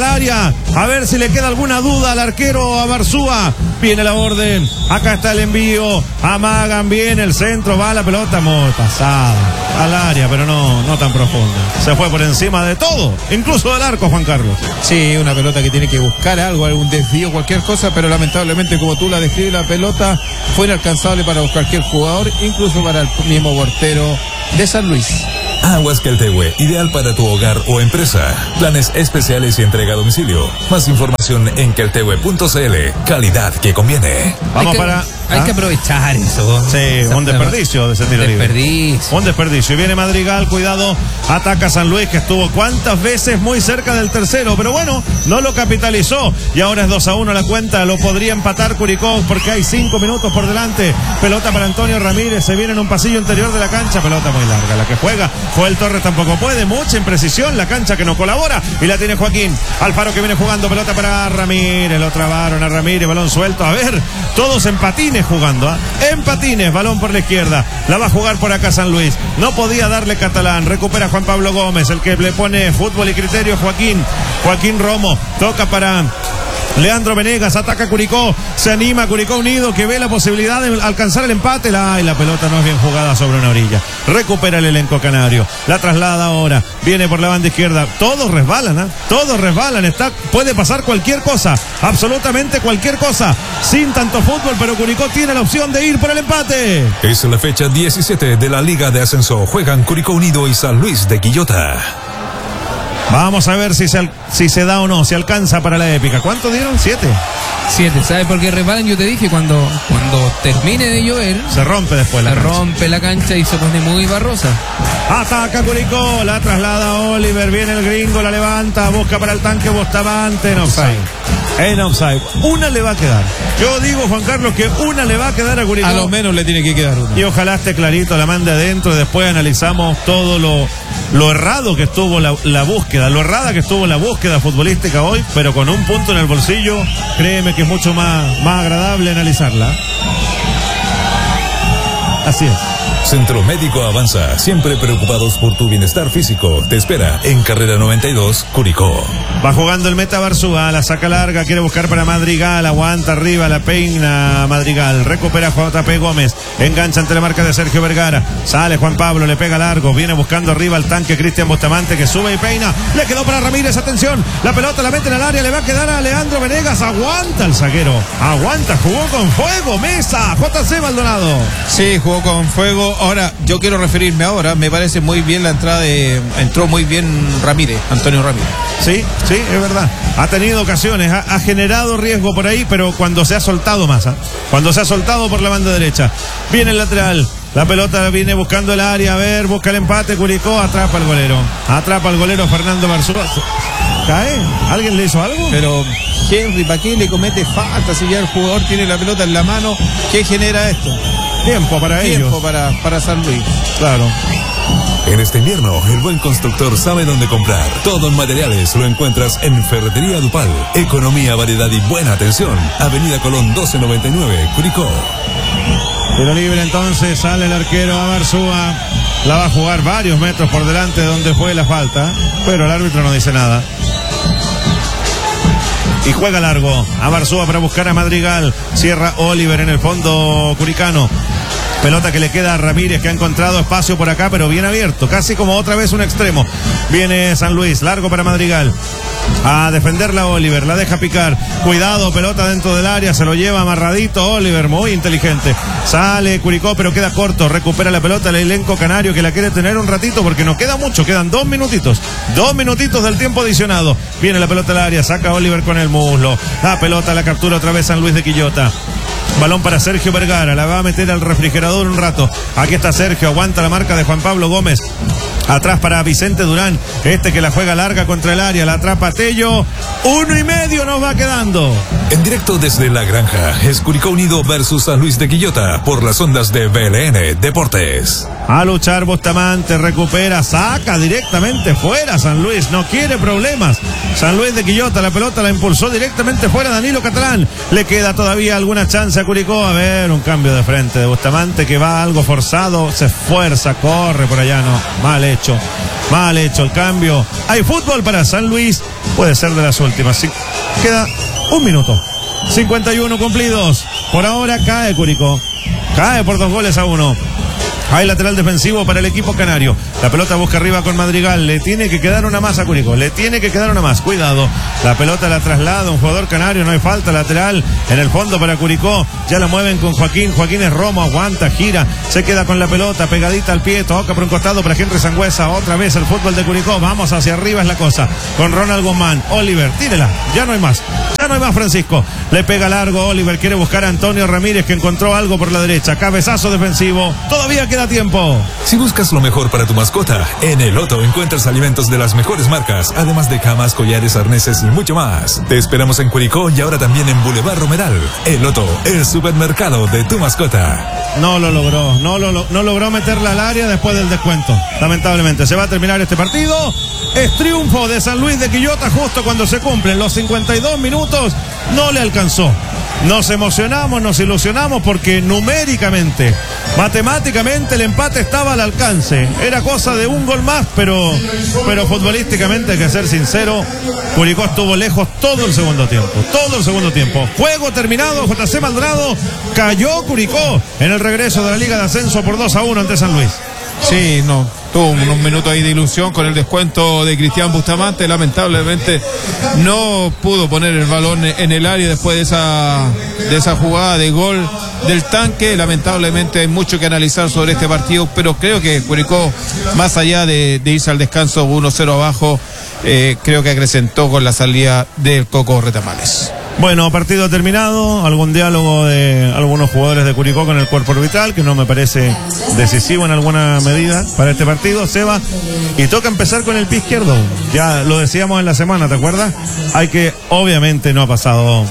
área. A ver si le queda alguna duda al arquero a Barzúa. Viene la orden. Acá está el envío. Amagan bien el centro. Va la pelota muy pasada al área, pero no, no tan profunda. Se fue por encima de todo, incluso del arco, Juan Carlos. Sí, una pelota que tiene que buscar algo, algún desvío, cualquier cosa, pero lamentablemente, como tú la describes, la pelota fue inalcanzable para cualquier jugador, incluso para el mismo portero de San Luis. Aguas Queltehue, ideal para tu hogar o empresa. Planes especiales y entrega a domicilio. Más información en queltehue punto c l. Calidad que conviene. Vamos hay que, para... Hay ¿ah? que aprovechar eso. Sí, Esa un desperdicio de ese tiro libre. Desperdicio. Un desperdicio. Y viene Madrigal, cuidado, ataca San Luis, que estuvo cuántas veces muy cerca del tercero, pero bueno, no lo capitalizó. Y ahora es dos a uno la cuenta, lo podría empatar Curicó porque hay cinco minutos por delante. Pelota para Antonio Ramírez, se viene en un pasillo interior de la cancha, pelota muy larga, la que juega. Joel Torres tampoco puede, mucha imprecisión, la cancha que no colabora. Y la tiene Joaquín Alfaro, que viene jugando, pelota para Ramírez, lo trabaron a Ramírez, balón suelto. A ver, todos en patines jugando, ¿eh? En patines, balón por la izquierda, la va a jugar por acá San Luis, no podía darle Catalán, recupera Juan Pablo Gómez, el que le pone fútbol y criterio Joaquín, Joaquín Romo, toca para Leandro Venegas, ataca Curicó, se anima Curicó Unido, que ve la posibilidad de alcanzar el empate. La, y la pelota no es bien jugada sobre una orilla. Recupera el elenco canario, la traslada ahora, viene por la banda izquierda. Todos resbalan, ¿eh? Todos resbalan. Está, puede pasar cualquier cosa, absolutamente cualquier cosa, sin tanto fútbol, pero Curicó tiene la opción de ir por el empate. Es la fecha diecisiete de la Liga de Ascenso. Juegan Curicó Unido y San Luis de Quillota. Vamos a ver si se, si se da o no, si alcanza para la épica. ¿Cuánto dieron? Siete. Siete, ¿sabes por qué resbalan? Yo te dije, cuando, cuando termine de llover, se rompe después la se cancha. rompe la cancha y se pone muy barrosa. Ataca Curicó, la traslada Oliver, viene el gringo, la levanta, busca para el tanque Bustamante, en offside. En offside. Una le va a quedar. Yo digo, Juan Carlos, que una le va a quedar a Curicó. A lo menos le tiene que quedar una. Y ojalá esté clarito, la mande adentro y después analizamos todo lo, lo errado que estuvo la, la búsqueda, lo errada que estuvo la búsqueda futbolística hoy, pero con un punto en el bolsillo, créeme que es mucho más, más agradable analizarla. Así es. Centro Médico Avanza, siempre preocupados por tu bienestar físico. Te espera en Carrera noventa y dos, Curicó. Va jugando el meta Barzúa, la saca larga, quiere buscar para Madrigal, aguanta arriba, la peina Madrigal, recupera J P Gómez, engancha ante la marca de Sergio Vergara, sale Juan Pablo, le pega largo, viene buscando arriba el tanque Cristian Bustamante, que sube y peina, le quedó para Ramírez, atención, la pelota la mete en el área, le va a quedar a Leandro Venegas, aguanta el zaguero, aguanta, jugó con fuego, Mesa, J C Maldonado. Sí, jugó con fuego. Ahora, yo quiero referirme ahora, me parece muy bien la entrada de, entró muy bien Ramírez, Antonio Ramírez. Sí, sí, es verdad. Ha tenido ocasiones, ha, ha generado riesgo por ahí, pero cuando se ha soltado más, ¿eh? Cuando se ha soltado por la banda derecha. Viene el lateral, la pelota viene buscando el área, a ver, busca el empate, Curicó, atrapa al golero. Atrapa al golero Fernando Barzúa. ¿Cae? ¿Alguien le hizo algo? Pero Henry, ¿para qué le comete falta si ya el jugador tiene la pelota en la mano? ¿Qué genera esto? Tiempo para ellos. Tiempo para, para San Luis. Claro. En este invierno, el buen constructor sabe dónde comprar. Todo en materiales lo encuentras en Ferretería Dupal. Economía, variedad y buena atención. Avenida Colón doce noventa y nueve, Curicó. Tiro libre entonces, sale el arquero a Barzúa. La va a jugar varios metros por delante de donde fue la falta, pero el árbitro no dice nada. Y juega largo a Barzúa para buscar a Madrigal. Cierra Oliver en el fondo curicano. Pelota que le queda a Ramírez, que ha encontrado espacio por acá, pero bien abierto, casi como otra vez un extremo. Viene San Luis, largo para Madrigal. A defenderla Oliver, la deja picar. Cuidado, pelota dentro del área, se lo lleva amarradito Oliver, muy inteligente. Sale Curicó, pero queda corto. Recupera la pelota el elenco canario, que la quiere tener un ratito porque no queda mucho, quedan dos minutitos. Dos minutitos del tiempo adicionado. Viene la pelota al área, saca Oliver con el muslo. La pelota la captura otra vez San Luis de Quillota. Balón para Sergio Vergara, la va a meter al refrigerador un rato. Aquí está Sergio, aguanta la marca de Juan Pablo Gómez. Atrás para Vicente Durán, este que la juega larga contra el área, la atrapa Tello. Uno y medio nos va quedando. En directo desde La Granja, es Curicó Unido versus San Luis de Quillota por las ondas de B L N Deportes. A luchar Bustamante, recupera, saca directamente fuera San Luis, no quiere problemas. San Luis de Quillota, la pelota la impulsó directamente fuera Danilo Catalán. Le queda todavía alguna chance a Curicó. A ver, un cambio de frente de Bustamante que va algo forzado, se esfuerza, corre por allá, no, mal hecho, mal hecho el cambio. Hay fútbol para San Luis, puede ser de las últimas. Sí, queda un minuto, cincuenta y uno cumplidos. Por ahora cae Curicó, cae por dos goles a uno. Hay lateral defensivo para el equipo canario. La pelota busca arriba con Madrigal. Le tiene que quedar una más a Curicó. Le tiene que quedar una más. Cuidado. La pelota la traslada un jugador canario. No hay falta. Lateral en el fondo para Curicó. Ya la mueven con Joaquín. Joaquín es Romo. Aguanta, gira. Se queda con la pelota pegadita al pie. Toca por un costado para Henry Sangüesa. Otra vez el fútbol de Curicó. Vamos hacia arriba es la cosa. Con Ronald Guzmán. Oliver, tírela. Ya no hay más. Ya no hay más, Francisco. Le pega largo. Oliver quiere buscar a Antonio Ramírez, que encontró algo por la derecha. Cabezazo defensivo. Todavía queda tiempo. Si buscas lo mejor para tu mascota, en El Loto encuentras alimentos de las mejores marcas, además de camas, collares, arneses y mucho más. Te esperamos en Curicó y ahora también en Boulevard Romeral. El Loto, el supermercado de tu mascota. No lo logró, no lo no logró meterla al área después del descuento. Lamentablemente, se va a terminar este partido. Es triunfo de San Luis de Quillota justo cuando se cumplen los cincuenta y dos minutos. No le alcanzó. Nos emocionamos, nos ilusionamos porque numéricamente, matemáticamente el empate estaba al alcance. Era cosa de un gol más, pero, pero futbolísticamente, hay que ser sincero, Curicó estuvo lejos todo el segundo tiempo. Todo el segundo tiempo. Juego terminado, J C Maldonado, cayó Curicó en el regreso de la Liga de Ascenso por dos a uno ante San Luis. Sí, no, tuvo unos minutos ahí de ilusión con el descuento de Cristian Bustamante. Lamentablemente no pudo poner el balón en el área después de esa, de esa jugada de gol del tanque. Lamentablemente hay mucho que analizar sobre este partido, pero creo que Curicó, más allá de, de irse al descanso uno cero abajo, eh, creo que acrecentó con la salida del Coco Retamales. Bueno, partido terminado, algún diálogo de algunos jugadores de Curicó con el cuerpo arbitral, que no me parece decisivo en alguna medida para este partido, Seba, y toca empezar con el pie izquierdo, ya lo decíamos en la semana, ¿te acuerdas? Hay que, obviamente no ha pasado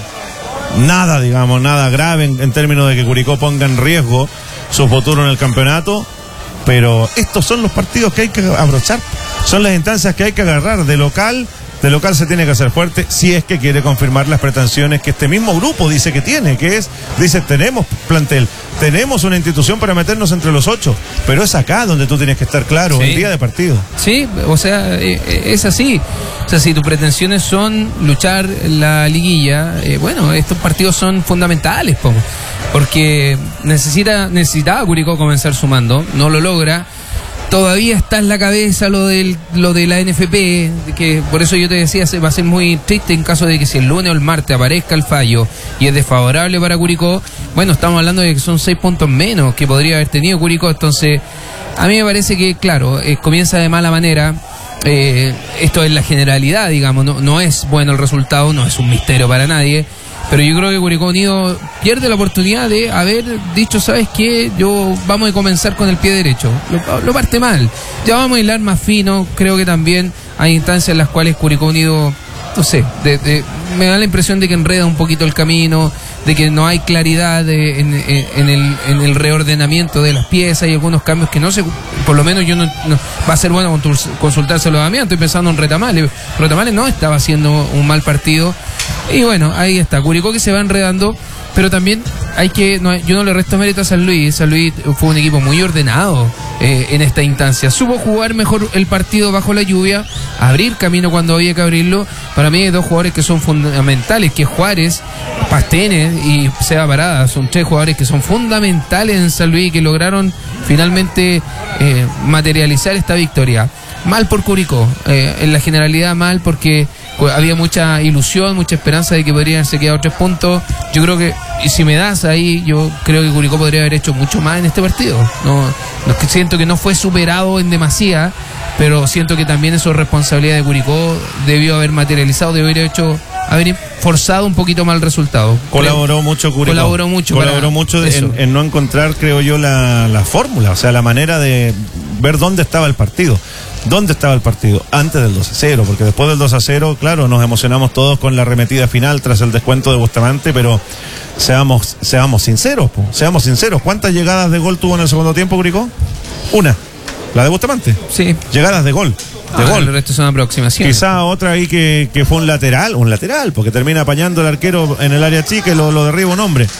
nada, digamos, nada grave en, en términos de que Curicó ponga en riesgo su futuro en el campeonato, pero estos son los partidos que hay que abrochar, son las instancias que hay que agarrar de local. De local se tiene que hacer fuerte si es que quiere confirmar las pretensiones que este mismo grupo dice que tiene, que es, dice, tenemos plantel, tenemos una institución para meternos entre los ocho, pero es acá donde tú tienes que estar claro, sí, el día de partido. Sí, o sea, es así. O sea, si tus pretensiones son luchar la liguilla, eh, bueno, estos partidos son fundamentales, po, porque necesita, necesitaba Curicó comenzar sumando, no lo logra. Todavía está en la cabeza lo del lo de la N F P, que por eso yo te decía, se va a ser muy triste en caso de que si el lunes o el martes aparezca el fallo y es desfavorable para Curicó. Bueno, estamos hablando de que son seis puntos menos que podría haber tenido Curicó. Entonces, a mí me parece que, claro, eh, comienza de mala manera. Eh, esto es la generalidad, digamos, no, no es bueno el resultado, no es un misterio para nadie. Pero yo creo que Curicó Unido pierde la oportunidad de haber dicho, ¿sabes qué? Yo vamos a comenzar con el pie derecho. Lo, lo parte mal. Ya vamos a hilar más fino. Creo que también hay instancias en las cuales Curicó Unido, no sé, de, de, me da la impresión de que enreda un poquito el camino, de que no hay claridad de, en, en, en, el, en el reordenamiento de las piezas y algunos cambios que no se, por lo menos yo no, no va a ser bueno consultárselo a mí. Estoy pensando en Retamales. Retamales no estaba haciendo un mal partido. Y bueno, ahí está, Curicó que se va enredando, pero también hay que, no, yo no le resto mérito a San Luis. San Luis fue un equipo muy ordenado eh, en esta instancia, supo jugar mejor el partido bajo la lluvia, abrir camino cuando había que abrirlo. Para mí hay dos jugadores que son fundamentales, que Juárez, Pastenes y Seba Parada, son tres jugadores que son fundamentales en San Luis y que lograron finalmente eh, materializar esta victoria. Mal por Curicó, eh, en la generalidad mal porque había mucha ilusión, mucha esperanza de que podrían haberse quedado tres puntos. Yo creo que, y si me das ahí, yo creo que Curicó podría haber hecho mucho más en este partido. No, no es que siento que no fue superado en demasía, pero siento que también eso es responsabilidad de Curicó. Debió haber materializado, debió haber hecho, haber forzado un poquito más el resultado. Colaboró mucho Curicó. Colaboró mucho. Colaboró mucho en, en no encontrar, creo yo, la, la fórmula, o sea, la manera de ver dónde estaba el partido. ¿Dónde estaba el partido? Antes del dos a cero, porque después del dos a cero, claro, nos emocionamos todos con la arremetida final tras el descuento de Bustamante, pero seamos, seamos sinceros, po, seamos sinceros. ¿Cuántas llegadas de gol tuvo en el segundo tiempo, Curicó? Una, la de Bustamante. Sí. Llegadas de gol. De ah, gol. El resto son aproximaciones. Quizá otra ahí que, que fue un lateral, un lateral, porque termina apañando el arquero en el área chica y lo, lo derriba un hombre.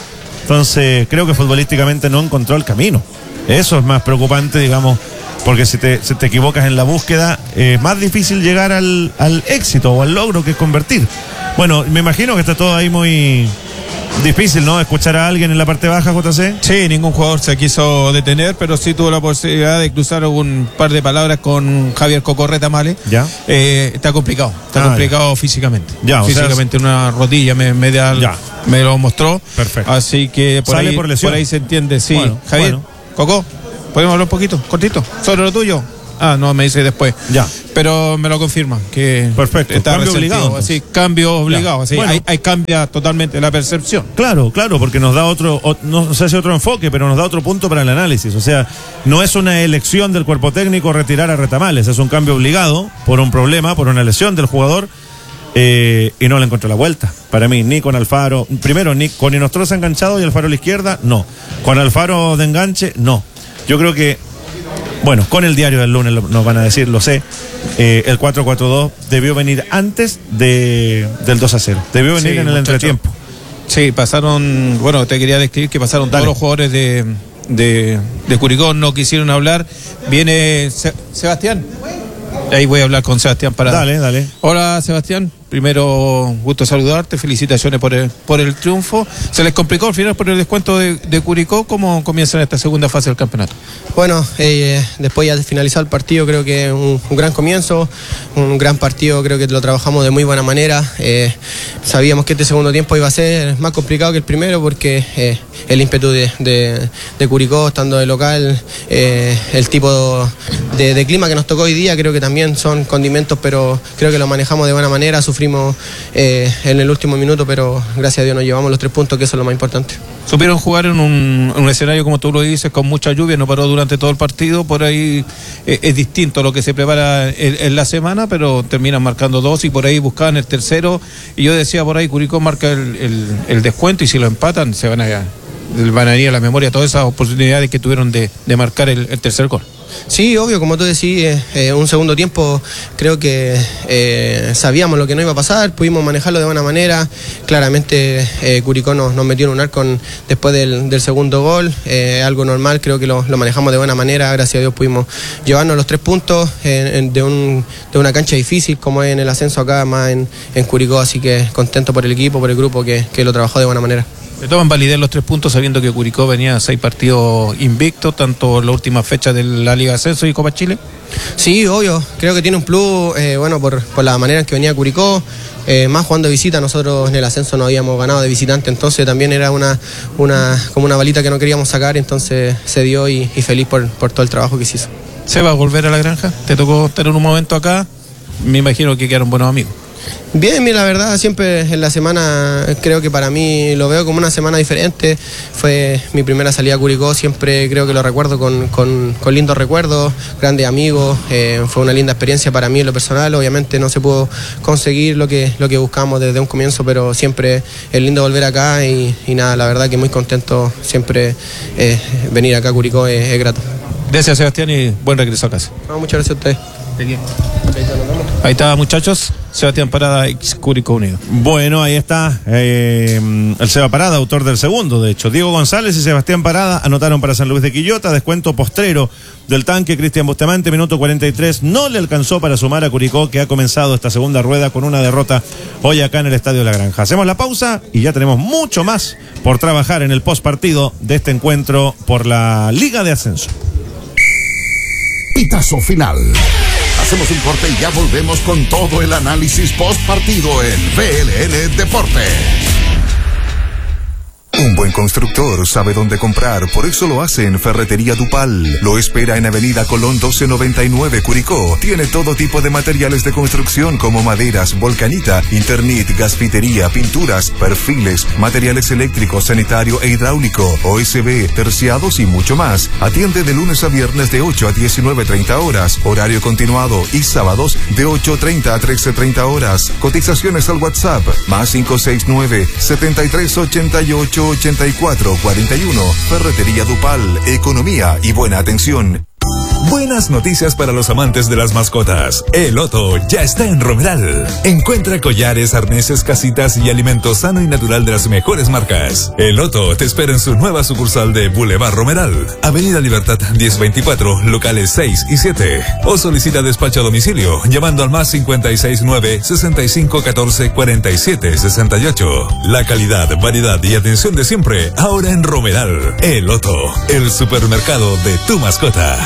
Entonces, creo que futbolísticamente no encontró el camino. Eso es más preocupante, digamos, porque si te, si te equivocas en la búsqueda, es más difícil llegar al, al éxito o al logro que es convertir. Bueno, me imagino que está todo ahí muy difícil, ¿no? Escuchar a alguien en la parte baja, J C. Sí, ningún jugador se quiso detener, pero sí tuvo la posibilidad de cruzar un par de palabras con Javier Coco Retamale. Ya. Eh, está complicado, está ah, complicado ya. físicamente. Ya, físicamente, o sea, una rodilla me, me, da, ya. me lo mostró. Perfecto. Así que por, Sale ahí, por lesión. por ahí se entiende, sí. Bueno, Javier, bueno. Coco, ¿podemos hablar un poquito, cortito, sobre lo tuyo? Ah, no, me dice después. Ya. Pero me lo confirma, que perfecto. Está cambio resentido. obligado. Así, cambio obligado. Así, bueno. hay, hay cambia totalmente la percepción. Claro, claro, porque nos da otro, o, no sé si otro enfoque, pero nos da otro punto para el análisis. O sea, no es una elección del cuerpo técnico retirar a Retamales, es un cambio obligado por un problema, por una lesión del jugador. Eh, y no le encontró la vuelta. Para mí, ni con Alfaro, primero, ni con Inostroza enganchado y Alfaro a la izquierda, no. Con Alfaro de enganche, no. Yo creo que, bueno, con el diario del lunes nos van a decir, lo sé, eh, el cuatro cuatro dos debió venir antes de, del dos a cero. Debió venir sí, en el muchacho. entretiempo. Sí, pasaron, bueno, te quería describir que pasaron Dale. todos los jugadores de, de, de Curicó, no quisieron hablar. Viene Se- Sebastián. Ahí voy a hablar con Sebastián para... Dale, dale. Hola, Sebastián. Primero, gusto saludarte. Felicitaciones por el, por el triunfo. ¿Se les complicó al final por el descuento de, de Curicó? ¿Cómo comienzan esta segunda fase del campeonato? Bueno, eh, después ya de finalizar el partido, creo que un, un gran comienzo, un gran partido, creo que lo trabajamos de muy buena manera. Eh, sabíamos que este segundo tiempo iba a ser más complicado que el primero porque eh, el ímpetu de, de, de Curicó, estando de local, eh, el tipo de, de clima que nos tocó hoy día, creo que también son condimentos, pero creo que lo manejamos de buena manera, sufrimos eh, en el último minuto, pero gracias a Dios nos llevamos los tres puntos, que eso es lo más importante. Supieron jugar en un, en un escenario, como tú lo dices, con mucha lluvia, no paró durante todo el partido, por ahí eh, es distinto a lo que se prepara en, en la semana, pero terminan marcando dos y por ahí buscaban el tercero, y yo decía por ahí, Curicó marca el, el, el descuento y si lo empatan se van a, van a ir a la memoria todas esas oportunidades que tuvieron de, de marcar el, el tercer gol. Sí, obvio, como tú decís, eh, un segundo tiempo creo que eh, sabíamos lo que no iba a pasar, pudimos manejarlo de buena manera, claramente eh, Curicó nos, nos metió en un arco con, después del, del segundo gol, eh, algo normal, creo que lo, lo manejamos de buena manera, gracias a Dios pudimos llevarnos los tres puntos en, en, de, un, de una cancha difícil como es en el ascenso acá, más en, en Curicó, así que contento por el equipo, por el grupo que, que lo trabajó de buena manera. ¿Le toman validez los tres puntos sabiendo que Curicó venía a seis partidos invictos, tanto en la última fecha de la Liga de Ascenso y Copa Chile? Sí, obvio, creo que tiene un plus, eh, bueno, por, por la manera en que venía Curicó, eh, más jugando de visita, nosotros en el ascenso no habíamos ganado de visitante, entonces también era una, una como una balita que no queríamos sacar, entonces se dio y, y feliz por, por todo el trabajo que se hizo. ¿Se va a volver a la granja? ¿Te tocó estar en un momento acá? Me imagino que quedaron buenos amigos. Bien, bien, la verdad, siempre en la semana, creo que para mí lo veo como una semana diferente. Fue mi primera salida a Curicó, siempre creo que lo recuerdo con, con, con lindos recuerdos, grandes amigos. Eh, fue una linda experiencia para mí en lo personal. Obviamente no se pudo conseguir lo que, lo que buscamos desde un comienzo, pero siempre es lindo volver acá y, y nada, la verdad que muy contento. Siempre eh, venir acá a Curicó es, es grato. Gracias, Sebastián, y buen regreso a casa. No, muchas gracias a ustedes. Ahí está, muchachos. Sebastián Parada, ex Curicó Unido. Bueno, ahí está eh, el Seba Parada, autor del segundo, de hecho. Diego González y Sebastián Parada anotaron para San Luis de Quillota, descuento postrero del tanque. Cristian Bustamante, minuto cuarenta y tres, no le alcanzó para sumar a Curicó, que ha comenzado esta segunda rueda con una derrota hoy acá en el Estadio La Granja. Hacemos la pausa y ya tenemos mucho más por trabajar en el postpartido de este encuentro por la Liga de Ascenso. Pitazo final. Hacemos un corte y ya volvemos con todo el análisis post partido en V L N Deportes. Un buen constructor sabe dónde comprar, por eso lo hace en Ferretería Dupal. Lo espera en Avenida Colón doce noventa y nueve, Curicó. Tiene todo tipo de materiales de construcción como maderas, volcanita, Internet, gasfitería, pinturas, perfiles, materiales eléctricos, sanitario e hidráulico, O S B, terciados y mucho más. Atiende de lunes a viernes de ocho a diecinueve treinta horas, horario continuado, y sábados de ocho treinta a trece treinta horas. Cotizaciones al WhatsApp, más cinco seis nueve, setenta y tres ochenta y ocho ochenta y cuatro cuarenta y uno. Ferretería Dupal, economía y buena atención. Buenas noticias para los amantes de las mascotas. El Otto ya está en Romeral. Encuentra collares, arneses, casitas y alimento sano y natural de las mejores marcas. El Otto te espera en su nueva sucursal de Boulevard Romeral, Avenida Libertad diez veinticuatro, locales seis y siete. O solicita despacho a domicilio llamando al más cincuenta y seis nueve, sesenta y cinco catorce, cuarenta y siete sesenta y ocho. La calidad, variedad y atención de siempre, ahora en Romeral. El Otto, el supermercado de tu mascota.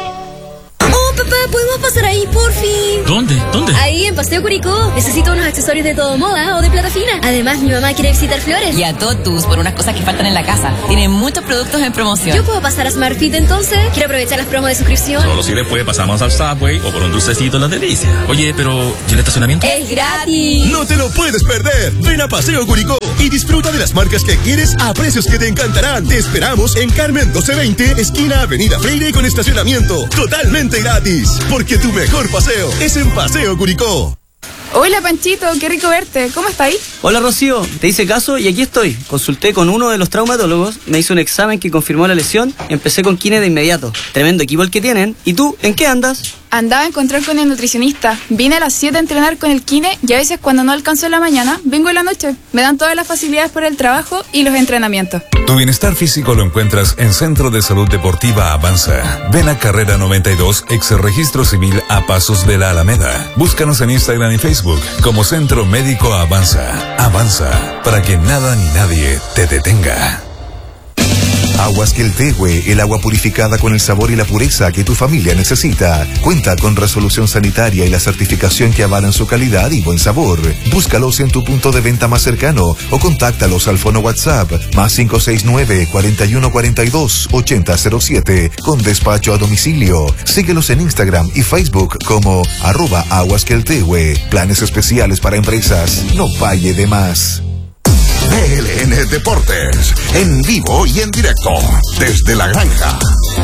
Oh, papá, ¿podemos pasar ahí, por fin? ¿Dónde? ¿Dónde? Ahí, en Paseo Curicó. Necesito unos accesorios de todo moda o de plata fina. Además, mi mamá quiere visitar Flores. Y a Totus por unas cosas que faltan en la casa. Tienen muchos productos en promoción. ¿Yo puedo pasar a Smartfit entonces? Quiero aprovechar las promos de suscripción. Solo si después pasamos al Subway o por un dulcecito en las delicias. Oye, pero ¿y el estacionamiento? ¡Es gratis! ¡No te lo puedes perder! Ven a Paseo Curicó y disfruta de las marcas que quieres a precios que te encantarán. Te esperamos en Carmen doce veinte, esquina Avenida Freire, con estacionamiento totalmente gratis. Porque tu mejor paseo es en Paseo Curicó. Hola Panchito, qué rico verte. ¿Cómo estáis? Hola Rocío, te hice caso y aquí estoy. Consulté con uno de los traumatólogos, me hizo un examen que confirmó la lesión y empecé con kine de inmediato. Tremendo equipo el que tienen. ¿Y tú, en qué andas? Andaba a encontrar con el nutricionista. Vine a las siete a entrenar con el kine y a veces cuando no alcanzo en la mañana, vengo en la noche. Me dan todas las facilidades por el trabajo y los entrenamientos. Tu bienestar físico lo encuentras en Centro de Salud Deportiva Avanza. Ven a Carrera noventa y dos, ex Registro Civil, a pasos de la Alameda. Búscanos en Instagram y Facebook como Centro Médico Avanza. Avanza, para que nada ni nadie te detenga. Aguas Queltehue, el agua purificada con el sabor y la pureza que tu familia necesita. Cuenta con resolución sanitaria y la certificación que avalan su calidad y buen sabor. Búscalos en tu punto de venta más cercano o contáctalos al fono WhatsApp más cinco seis nueve, cuarenta y uno cuarenta y dos, ochenta cero siete con despacho a domicilio. Síguelos en Instagram y Facebook como arroba Aguas Queltehue. Planes especiales para empresas. No falle de más. B L N Deportes, en vivo y en directo, desde la granja.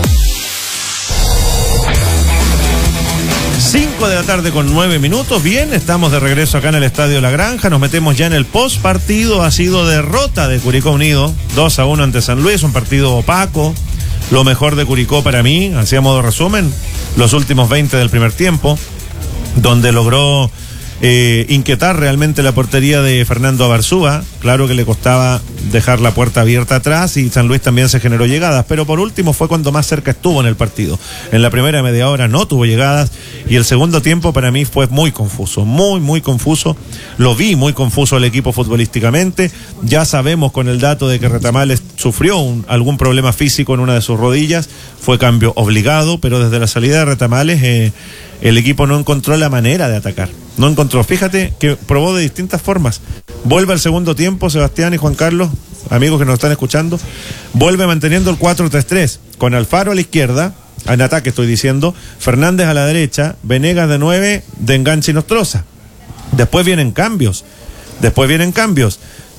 cinco de la tarde con nueve minutos. Bien, estamos de regreso acá en el Estadio La Granja. Nos metemos ya en el post partido. Ha sido derrota de Curicó Unido, dos a uno ante San Luis, un partido opaco. Lo mejor de Curicó para mí, así a modo resumen, los últimos veinte del primer tiempo, donde logró Eh, inquietar realmente la portería de Fernando Abarzúa. Claro que le costaba dejar la puerta abierta atrás y San Luis también se generó llegadas, pero por último fue cuando más cerca estuvo en el partido. En la primera media hora no tuvo llegadas y el segundo tiempo para mí fue muy confuso, muy muy confuso. Lo vi muy confuso el equipo futbolísticamente. Ya sabemos con el dato de que Retamales sufrió un, algún problema físico en una de sus rodillas. Fue cambio obligado, pero desde la salida de Retamales eh, el equipo no encontró la manera de atacar. No encontró. Fíjate que probó de distintas formas. Vuelve al segundo tiempo, Sebastián y Juan Carlos, amigos que nos están escuchando, vuelve manteniendo el cuatro tres tres, con Alfaro a la izquierda, en ataque estoy diciendo, Fernández a la derecha, Venegas de nueve, de enganche y Nostroza. Después vienen cambios, después vienen cambios.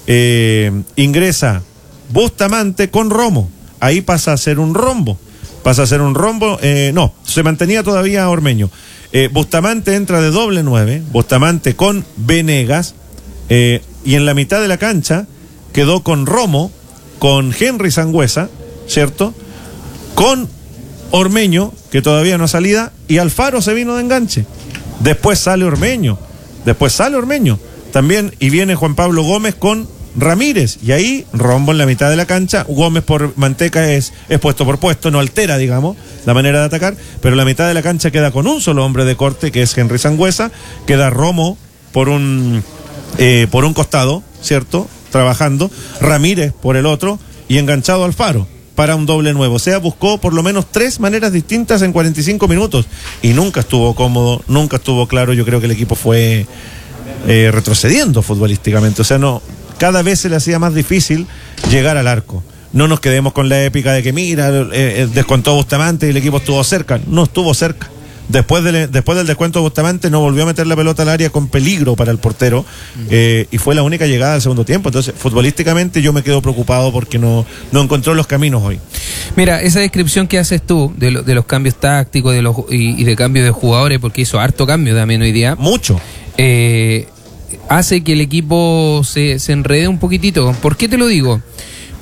Eh, ingresa Bustamante con Romo. Ahí pasa a ser un rombo. Pasa a ser un rombo, eh, no, se mantenía todavía Ormeño. Eh, Bustamante entra de doble nueve, Bustamante con Venegas, eh, y en la mitad de la cancha quedó con Romo, con Henry Sangüesa, ¿cierto? Con Ormeño, que todavía no ha salida, y Alfaro se vino de enganche. Después sale Ormeño, después sale Ormeño, también, y viene Juan Pablo Gómez con Ramírez, y ahí rombo en la mitad de la cancha. Gómez por Manteca es, es puesto por puesto, no altera, digamos, la manera de atacar, pero la mitad de la cancha queda con un solo hombre de corte, que es Henry Sangüesa, queda Romo por un eh, por un costado, ¿cierto? Trabajando, Ramírez por el otro, y enganchado Alfaro para un doble nuevo. O sea, buscó por lo menos tres maneras distintas en cuarenta y cinco minutos, y nunca estuvo cómodo, nunca estuvo claro. Yo creo que el equipo fue eh, retrocediendo futbolísticamente, o sea, no, cada vez se le hacía más difícil llegar al arco. No nos quedemos con la épica de que mira, eh, descontó Bustamante y el equipo estuvo cerca. No estuvo cerca. Después del, después del descuento de Bustamante no volvió a meter la pelota al área con peligro para el portero, eh, y fue la única llegada del segundo tiempo. Entonces, futbolísticamente yo me quedo preocupado porque no, no encontró los caminos hoy. Mira, esa descripción que haces tú de, lo, de los cambios tácticos de los, y, y de cambios de jugadores, porque hizo harto cambio también hoy día. Mucho. Eh... hace que el equipo se, se enrede un poquitito. ¿Por qué te lo digo?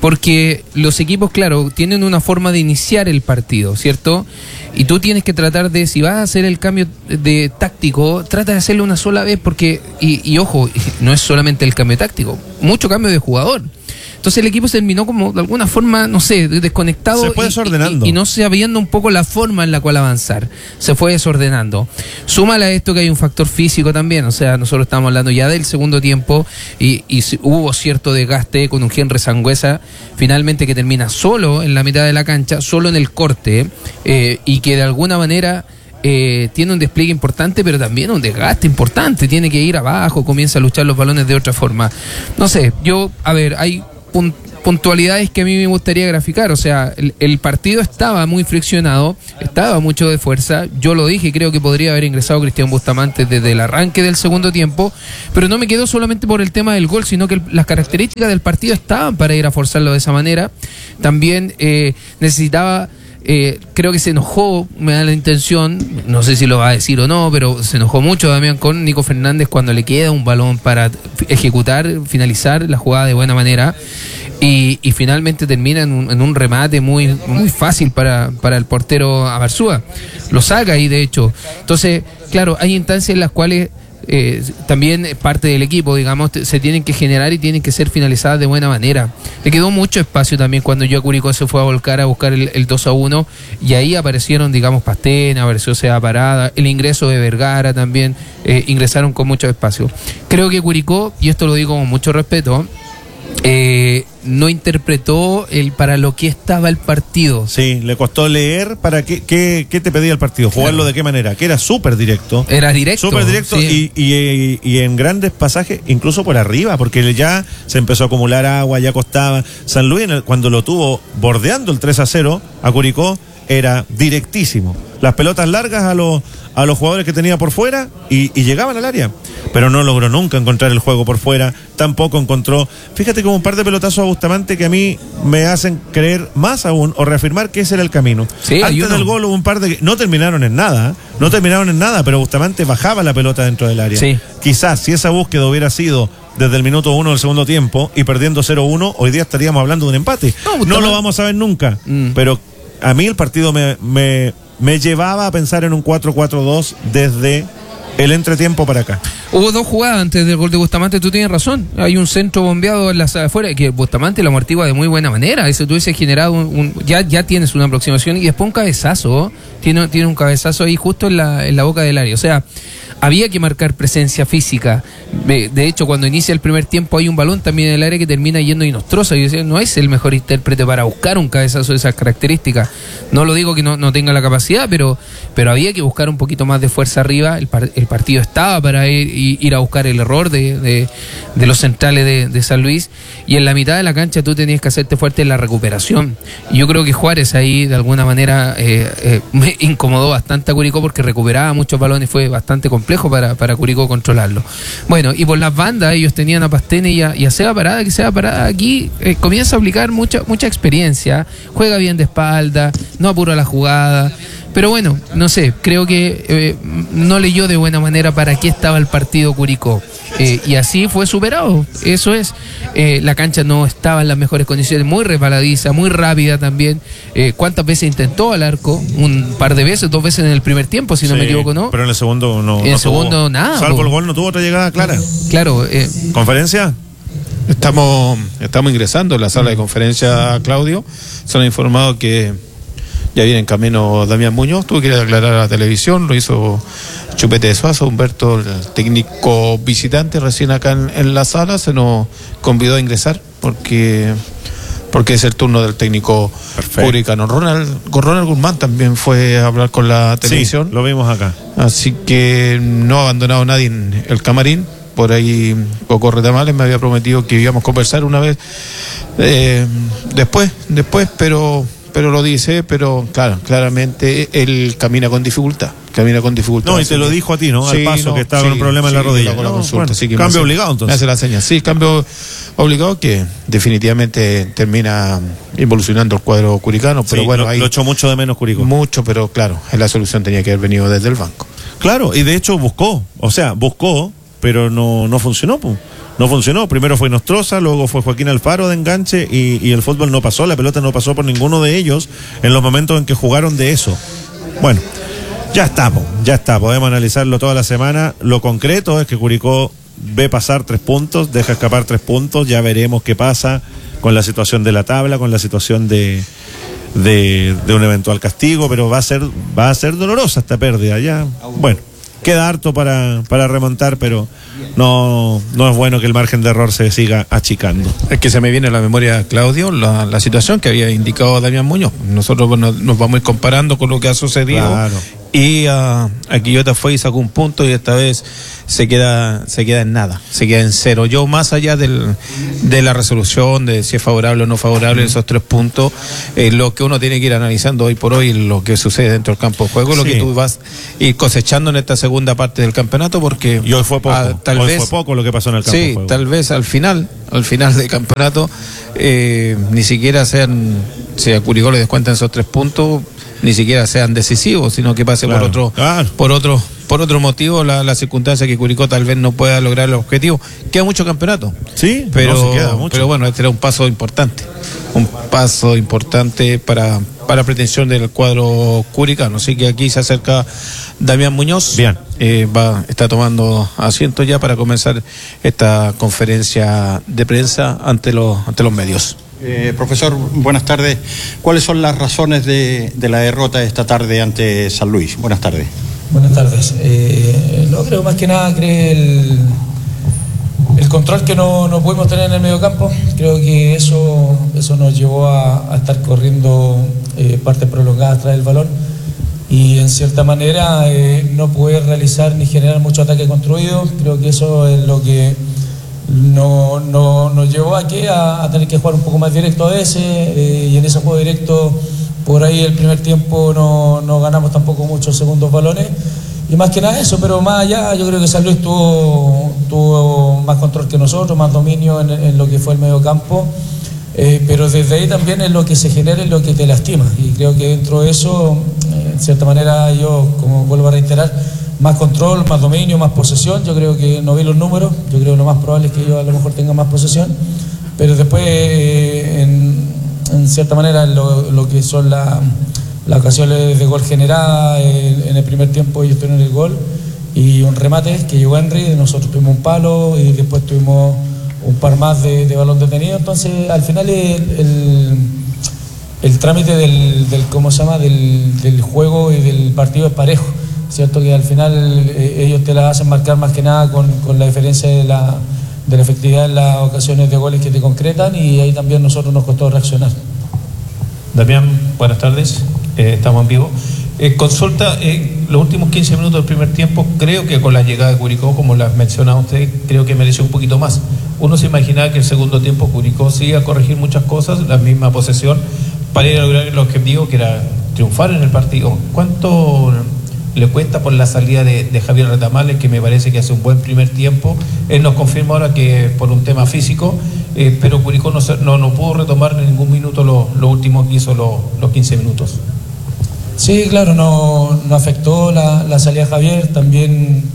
porque los equipos, claro, tienen una forma de iniciar el partido, ¿cierto? Y tú tienes que tratar de, si vas a hacer el cambio de táctico, trata de hacerlo una sola vez, porque, y, y ojo, no es solamente el cambio táctico, mucho cambio de jugador. Entonces el equipo se terminó como de alguna forma, no sé, desconectado. Se fue desordenando. Y, y, y no sabiendo un poco la forma en la cual avanzar. Se fue desordenando. Súmale a esto que hay un factor físico también. O sea, nosotros estamos hablando ya del segundo tiempo y, y hubo cierto desgaste con un Henry Sangüesa, finalmente que termina solo en la mitad de la cancha, solo en el corte, eh, y que de alguna manera... Eh, tiene un despliegue importante, pero también un desgaste importante. Tiene que ir abajo, comienza a luchar los balones de otra forma. No sé, yo, a ver, hay pun- puntualidades que a mí me gustaría graficar. O sea, el, el partido estaba muy friccionado, estaba mucho de fuerza. Yo lo dije, creo que podría haber ingresado Cristian Bustamante desde el arranque del segundo tiempo, pero no me quedo solamente por el tema del gol, sino que el, las características del partido estaban para ir a forzarlo de esa manera. También eh, necesitaba... Eh, creo que se enojó, me da la intención, no sé si lo va a decir o no, pero se enojó mucho Damián con Nico Fernández cuando le queda un balón para ejecutar, finalizar la jugada de buena manera y, y finalmente termina en un, en un remate muy, muy fácil para, para el portero Abarzúa, lo saca ahí de hecho. Entonces, claro, hay instancias en las cuales Eh, también parte del equipo, digamos, se tienen que generar y tienen que ser finalizadas de buena manera. Le quedó mucho espacio también cuando yo a Curicó se fue a volcar a buscar el, el dos a uno y ahí aparecieron, digamos, Pastena, apareció Sea Parada, el ingreso de Vergara también, eh, ingresaron con mucho espacio. Creo que Curicó, y esto lo digo con mucho respeto, eh, no interpretó el para lo que estaba el partido. Sí, le costó leer para qué, qué, qué te pedía el partido, jugarlo claro. de qué manera, que era súper directo. Era directo. Súper directo sí. y, y, y en grandes pasajes, incluso por arriba, porque ya se empezó a acumular agua, ya costaba. San Luis, cuando lo tuvo bordeando el tres a cero a Curicó, era directísimo. Las pelotas largas a los a los jugadores que tenía por fuera y, y llegaban al área, pero no logró nunca encontrar el juego por fuera, tampoco encontró, fíjate como un par de pelotazos a Bustamante que a mí me hacen creer más aún o reafirmar que ese era el camino. Sí, antes del gol hubo un par de, no terminaron en nada, no terminaron en nada, pero Bustamante bajaba la pelota dentro del área. Sí. Quizás si esa búsqueda hubiera sido desde el minuto uno del segundo tiempo y perdiendo cero uno, hoy día estaríamos hablando de un empate. No, no lo vamos a ver nunca, mm. pero a mí el partido me, me, me llevaba a pensar en un cuatro cuatro dos desde el entretiempo para acá. Hubo dos jugadas antes del gol de Bustamante, tú tienes razón. Hay un centro bombeado en la sala de afuera que Bustamante lo amortigua de muy buena manera. Eso tú hubieses generado un, un, ya, ya tienes una aproximación y después un cabezazo. Tiene, tiene un cabezazo ahí justo en la, en la boca del área. O sea, había que marcar presencia física. De hecho, cuando inicia el primer tiempo hay un balón también en el área que termina yendo Inostroza. Y decía, no es el mejor intérprete para buscar un cabezazo de esas características. No lo digo que no, no tenga la capacidad, pero, pero había que buscar un poquito más de fuerza arriba. El, par, el partido estaba para ir, ir a buscar el error de, de, de los centrales de, de San Luis. Y en la mitad de la cancha tú tenías que hacerte fuerte en la recuperación. Y yo creo que Juárez ahí de alguna manera eh, eh, me incomodó bastante a Curicó porque recuperaba muchos balones y fue bastante complejo para, para Curicó controlarlo. Bueno, y por las bandas ellos tenían a Pastene y a, y a Seba Parada, que Seba Parada aquí eh, comienza a aplicar mucha, mucha experiencia, juega bien de espalda, no apura la jugada. Pero bueno, no sé, creo que eh, no leyó de buena manera para qué estaba el partido Curicó. Eh, y así fue superado, eso es. Eh, la cancha no estaba en las mejores condiciones, muy resbaladiza, muy rápida también. Eh, ¿Cuántas veces intentó al arco? Un par de veces, dos veces en el primer tiempo, si no sí, me equivoco, ¿no? Pero en el segundo no. En el no segundo tuvo, nada. Salvo el gol, no tuvo otra llegada clara. Claro. Eh, ¿Conferencia? Estamos, estamos ingresando en la sala de conferencia, Claudio. Se nos ha informado que ya viene en camino Damián Muñoz. Tuvo que ir a aclarar a la televisión, lo hizo Chupete de Suazo, Humberto, el técnico visitante, recién acá en, en la sala. Se nos convidó a ingresar porque porque es el turno del técnico curicano. Ronald, con Ronald Guzmán también fue a hablar con la televisión. Sí, lo vimos acá. Así que no ha abandonado nadie en el camarín. Por ahí Coco Retamales me había prometido que íbamos a conversar una vez eh, después, después, pero pero lo dice, pero claro, claramente él camina con dificultad, camina con dificultad. No, y te lo dijo a ti, ¿no? Sí, Al paso, no, que estaba sí, con un problema sí, en la rodilla. Con la no, consulta, bueno, así que cambio hace, obligado, entonces. Me hace la señal. Sí, cambio obligado que definitivamente termina involucionando el cuadro curicano, pero sí, bueno, lo, ahí lo echó mucho de menos Curicó. Mucho, pero claro, la solución tenía que haber venido desde el banco. Claro, y de hecho buscó, o sea, buscó, pero no, no funcionó, pues. No no funcionó. Primero fue Nostroza, luego fue Joaquín Alfaro de enganche y, y el fútbol no pasó, la pelota no pasó por ninguno de ellos en los momentos en que jugaron de eso. Bueno, ya estamos, ya está, podemos analizarlo toda la semana. Lo concreto es que Curicó ve pasar tres puntos, deja escapar tres puntos, ya veremos qué pasa con la situación de la tabla, con la situación de... De, de un eventual castigo, pero va a ser va a ser dolorosa esta pérdida ya. Bueno, queda harto para, para remontar, pero no, no es bueno que el margen de error se siga achicando. Es que se me viene a la memoria, Claudio, la, la situación que había indicado Damián Muñoz. Nosotros bueno, nos vamos a ir comparando con lo que ha sucedido. Claro. Y uh, aquí Quillota fue y sacó un punto y esta vez se queda se queda en nada, se queda en cero. Yo más allá del, de la resolución de si es favorable o no favorable mm. esos tres puntos, eh, lo que uno tiene que ir analizando hoy por hoy, lo que sucede dentro del campo de juego, sí. Lo que tú vas a ir cosechando en esta segunda parte del campeonato, porque y hoy fue poco, ah, tal hoy vez, fue poco lo que pasó en el campo sí, de juego. Tal vez al final, al final del campeonato, eh, ni siquiera sean, si a Curicó le descuentan esos tres puntos, ni siquiera sean decisivos, sino que pase claro, por otro, claro. por otro, por otro motivo la, la circunstancia que Curicó tal vez no pueda lograr el objetivo. Queda mucho campeonato. Sí, pero, no se queda mucho. Pero bueno, este era un paso importante, un paso importante para, para pretensión del cuadro curicano. Así que aquí se acerca Damián Muñoz. Bien. Eh, va, está tomando asiento ya para comenzar esta conferencia de prensa ante los, ante los medios. Eh, profesor, buenas tardes. ¿Cuáles son las razones de, de la derrota esta tarde ante San Luis? Buenas tardes. Buenas tardes. Eh, no creo más que nada cree el, el control que no, no pudimos tener en el mediocampo. Creo que eso, eso nos llevó a, a estar corriendo eh, partes prolongadas tras el balón y en cierta manera eh, no poder realizar ni generar mucho ataque construido. Creo que eso es lo que No, no, nos llevó aquí a, a tener que jugar un poco más directo a veces eh, y en ese juego directo por ahí el primer tiempo no, no ganamos tampoco muchos segundos balones y más que nada eso, pero más allá yo creo que San Luis tuvo, tuvo más control que nosotros, más dominio en, en lo que fue el medio campo, eh, pero desde ahí también es lo que se genera, es lo que te lastima y creo que dentro de eso eh, en cierta manera yo, como vuelvo a reiterar, más control, más dominio, más posesión. Yo creo que no vi los números, yo creo que lo más probable es que ellos a lo mejor tengan más posesión, pero después eh, en, en cierta manera lo, lo que son las la ocasiones de gol generada eh, en el primer tiempo ellos tuvieron el gol y un remate que llegó Henry, nosotros tuvimos un palo y después tuvimos un par más de, de balón detenido. Entonces al final el, el, el trámite del, del ¿cómo se llama? Del, del juego y del partido es parejo. Cierto que al final eh, ellos te la hacen marcar más que nada con, con la diferencia de la, de la efectividad en las ocasiones de goles que te concretan y ahí también nosotros nos costó reaccionar. Damián, buenas tardes, eh, estamos en vivo. Eh, consulta, eh, los últimos quince minutos del primer tiempo, creo que con la llegada de Curicó, como la mencionaba usted, creo que mereció un poquito más. Uno se imaginaba que el segundo tiempo Curicó sí iba a corregir muchas cosas, la misma posesión, para ir a lograr el objetivo que era triunfar en el partido. ¿Cuánto le cuesta por la salida de, de Javier Retamales, que me parece que hace un buen primer tiempo? Él nos confirma ahora que por un tema físico, eh, pero Curicó no, no, no pudo retomar en ningún minuto lo, lo último que hizo lo, los quince minutos. Sí, claro, no, no afectó la, la salida de Javier, también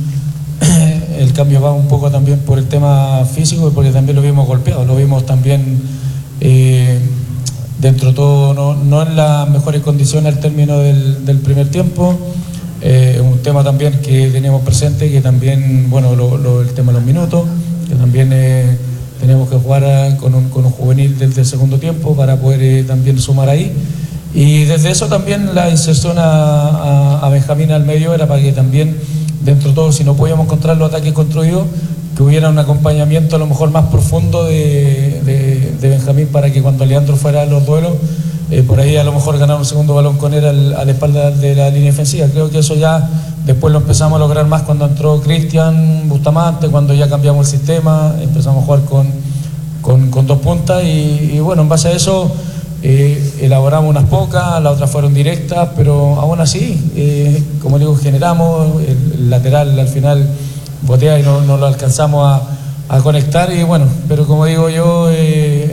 el cambio va un poco también por el tema físico, porque también lo vimos golpeado, lo vimos también eh, dentro de todo, no, no en las mejores condiciones al término del, del primer tiempo. Eh, un tema también que teníamos presente, que también, bueno, lo, lo, el tema de los minutos, que también eh, tenemos que jugar a, con, un, con un juvenil desde el segundo tiempo para poder eh, también sumar ahí. Y desde eso también la inserción a, a, a Benjamín al medio era para que también, dentro de todo, si no podíamos encontrar los ataques construidos, que hubiera un acompañamiento a lo mejor más profundo de, de, de Benjamín para que cuando Leandro fuera a los duelos, Eh, por ahí a lo mejor ganar un segundo balón con él al, a la espalda de la línea defensiva. Creo que eso ya después lo empezamos a lograr más cuando entró Cristian Bustamante, cuando ya cambiamos el sistema, empezamos a jugar con, con, con dos puntas y, y bueno, en base a eso eh, elaboramos unas pocas, las otras fueron directas, pero aún así, eh, como digo, generamos, el, el lateral al final botea y no, no lo alcanzamos a, a conectar y bueno, pero como digo yo, eh,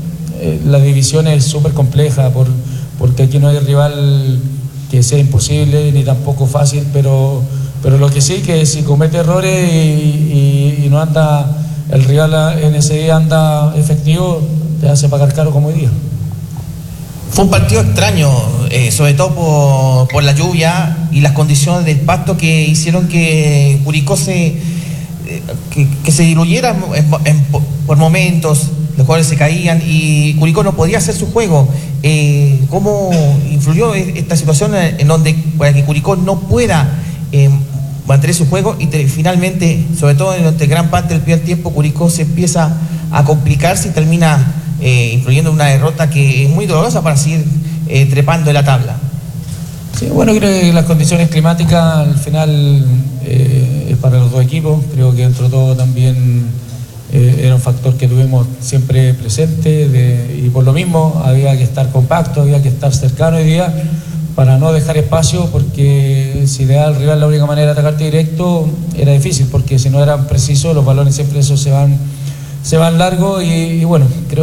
la división es súper compleja por, porque aquí no hay rival que sea imposible ni tampoco fácil, pero, pero lo que sí que si comete errores y, y, y no anda el rival en ese día anda efectivo, te hace pagar caro como hoy día. Fue un partido extraño, eh, sobre todo por, por la lluvia y las condiciones del pasto que hicieron que Curicó se, eh, que, que se diluyera en, en, por momentos, los jugadores se caían y Curicó no podía hacer su juego. Eh, ¿Cómo influyó esta situación en donde para que Curicó no pueda eh, mantener su juego y te, finalmente, sobre todo durante gran parte del primer tiempo, Curicó se empieza a complicarse y termina Eh, influyendo en una derrota que es muy dolorosa para seguir eh, trepando en la tabla? Sí, bueno, creo que las condiciones climáticas al final eh, es para los dos equipos. Creo que dentro de todo también eh, era un factor que tuvimos siempre presente de, y por lo mismo había que estar compacto, había que estar cercano hoy día para no dejar espacio, porque si le da al rival la única manera de atacarte directo era difícil, porque si no eran precisos los balones siempre esos se van, se van largos y, y bueno, creo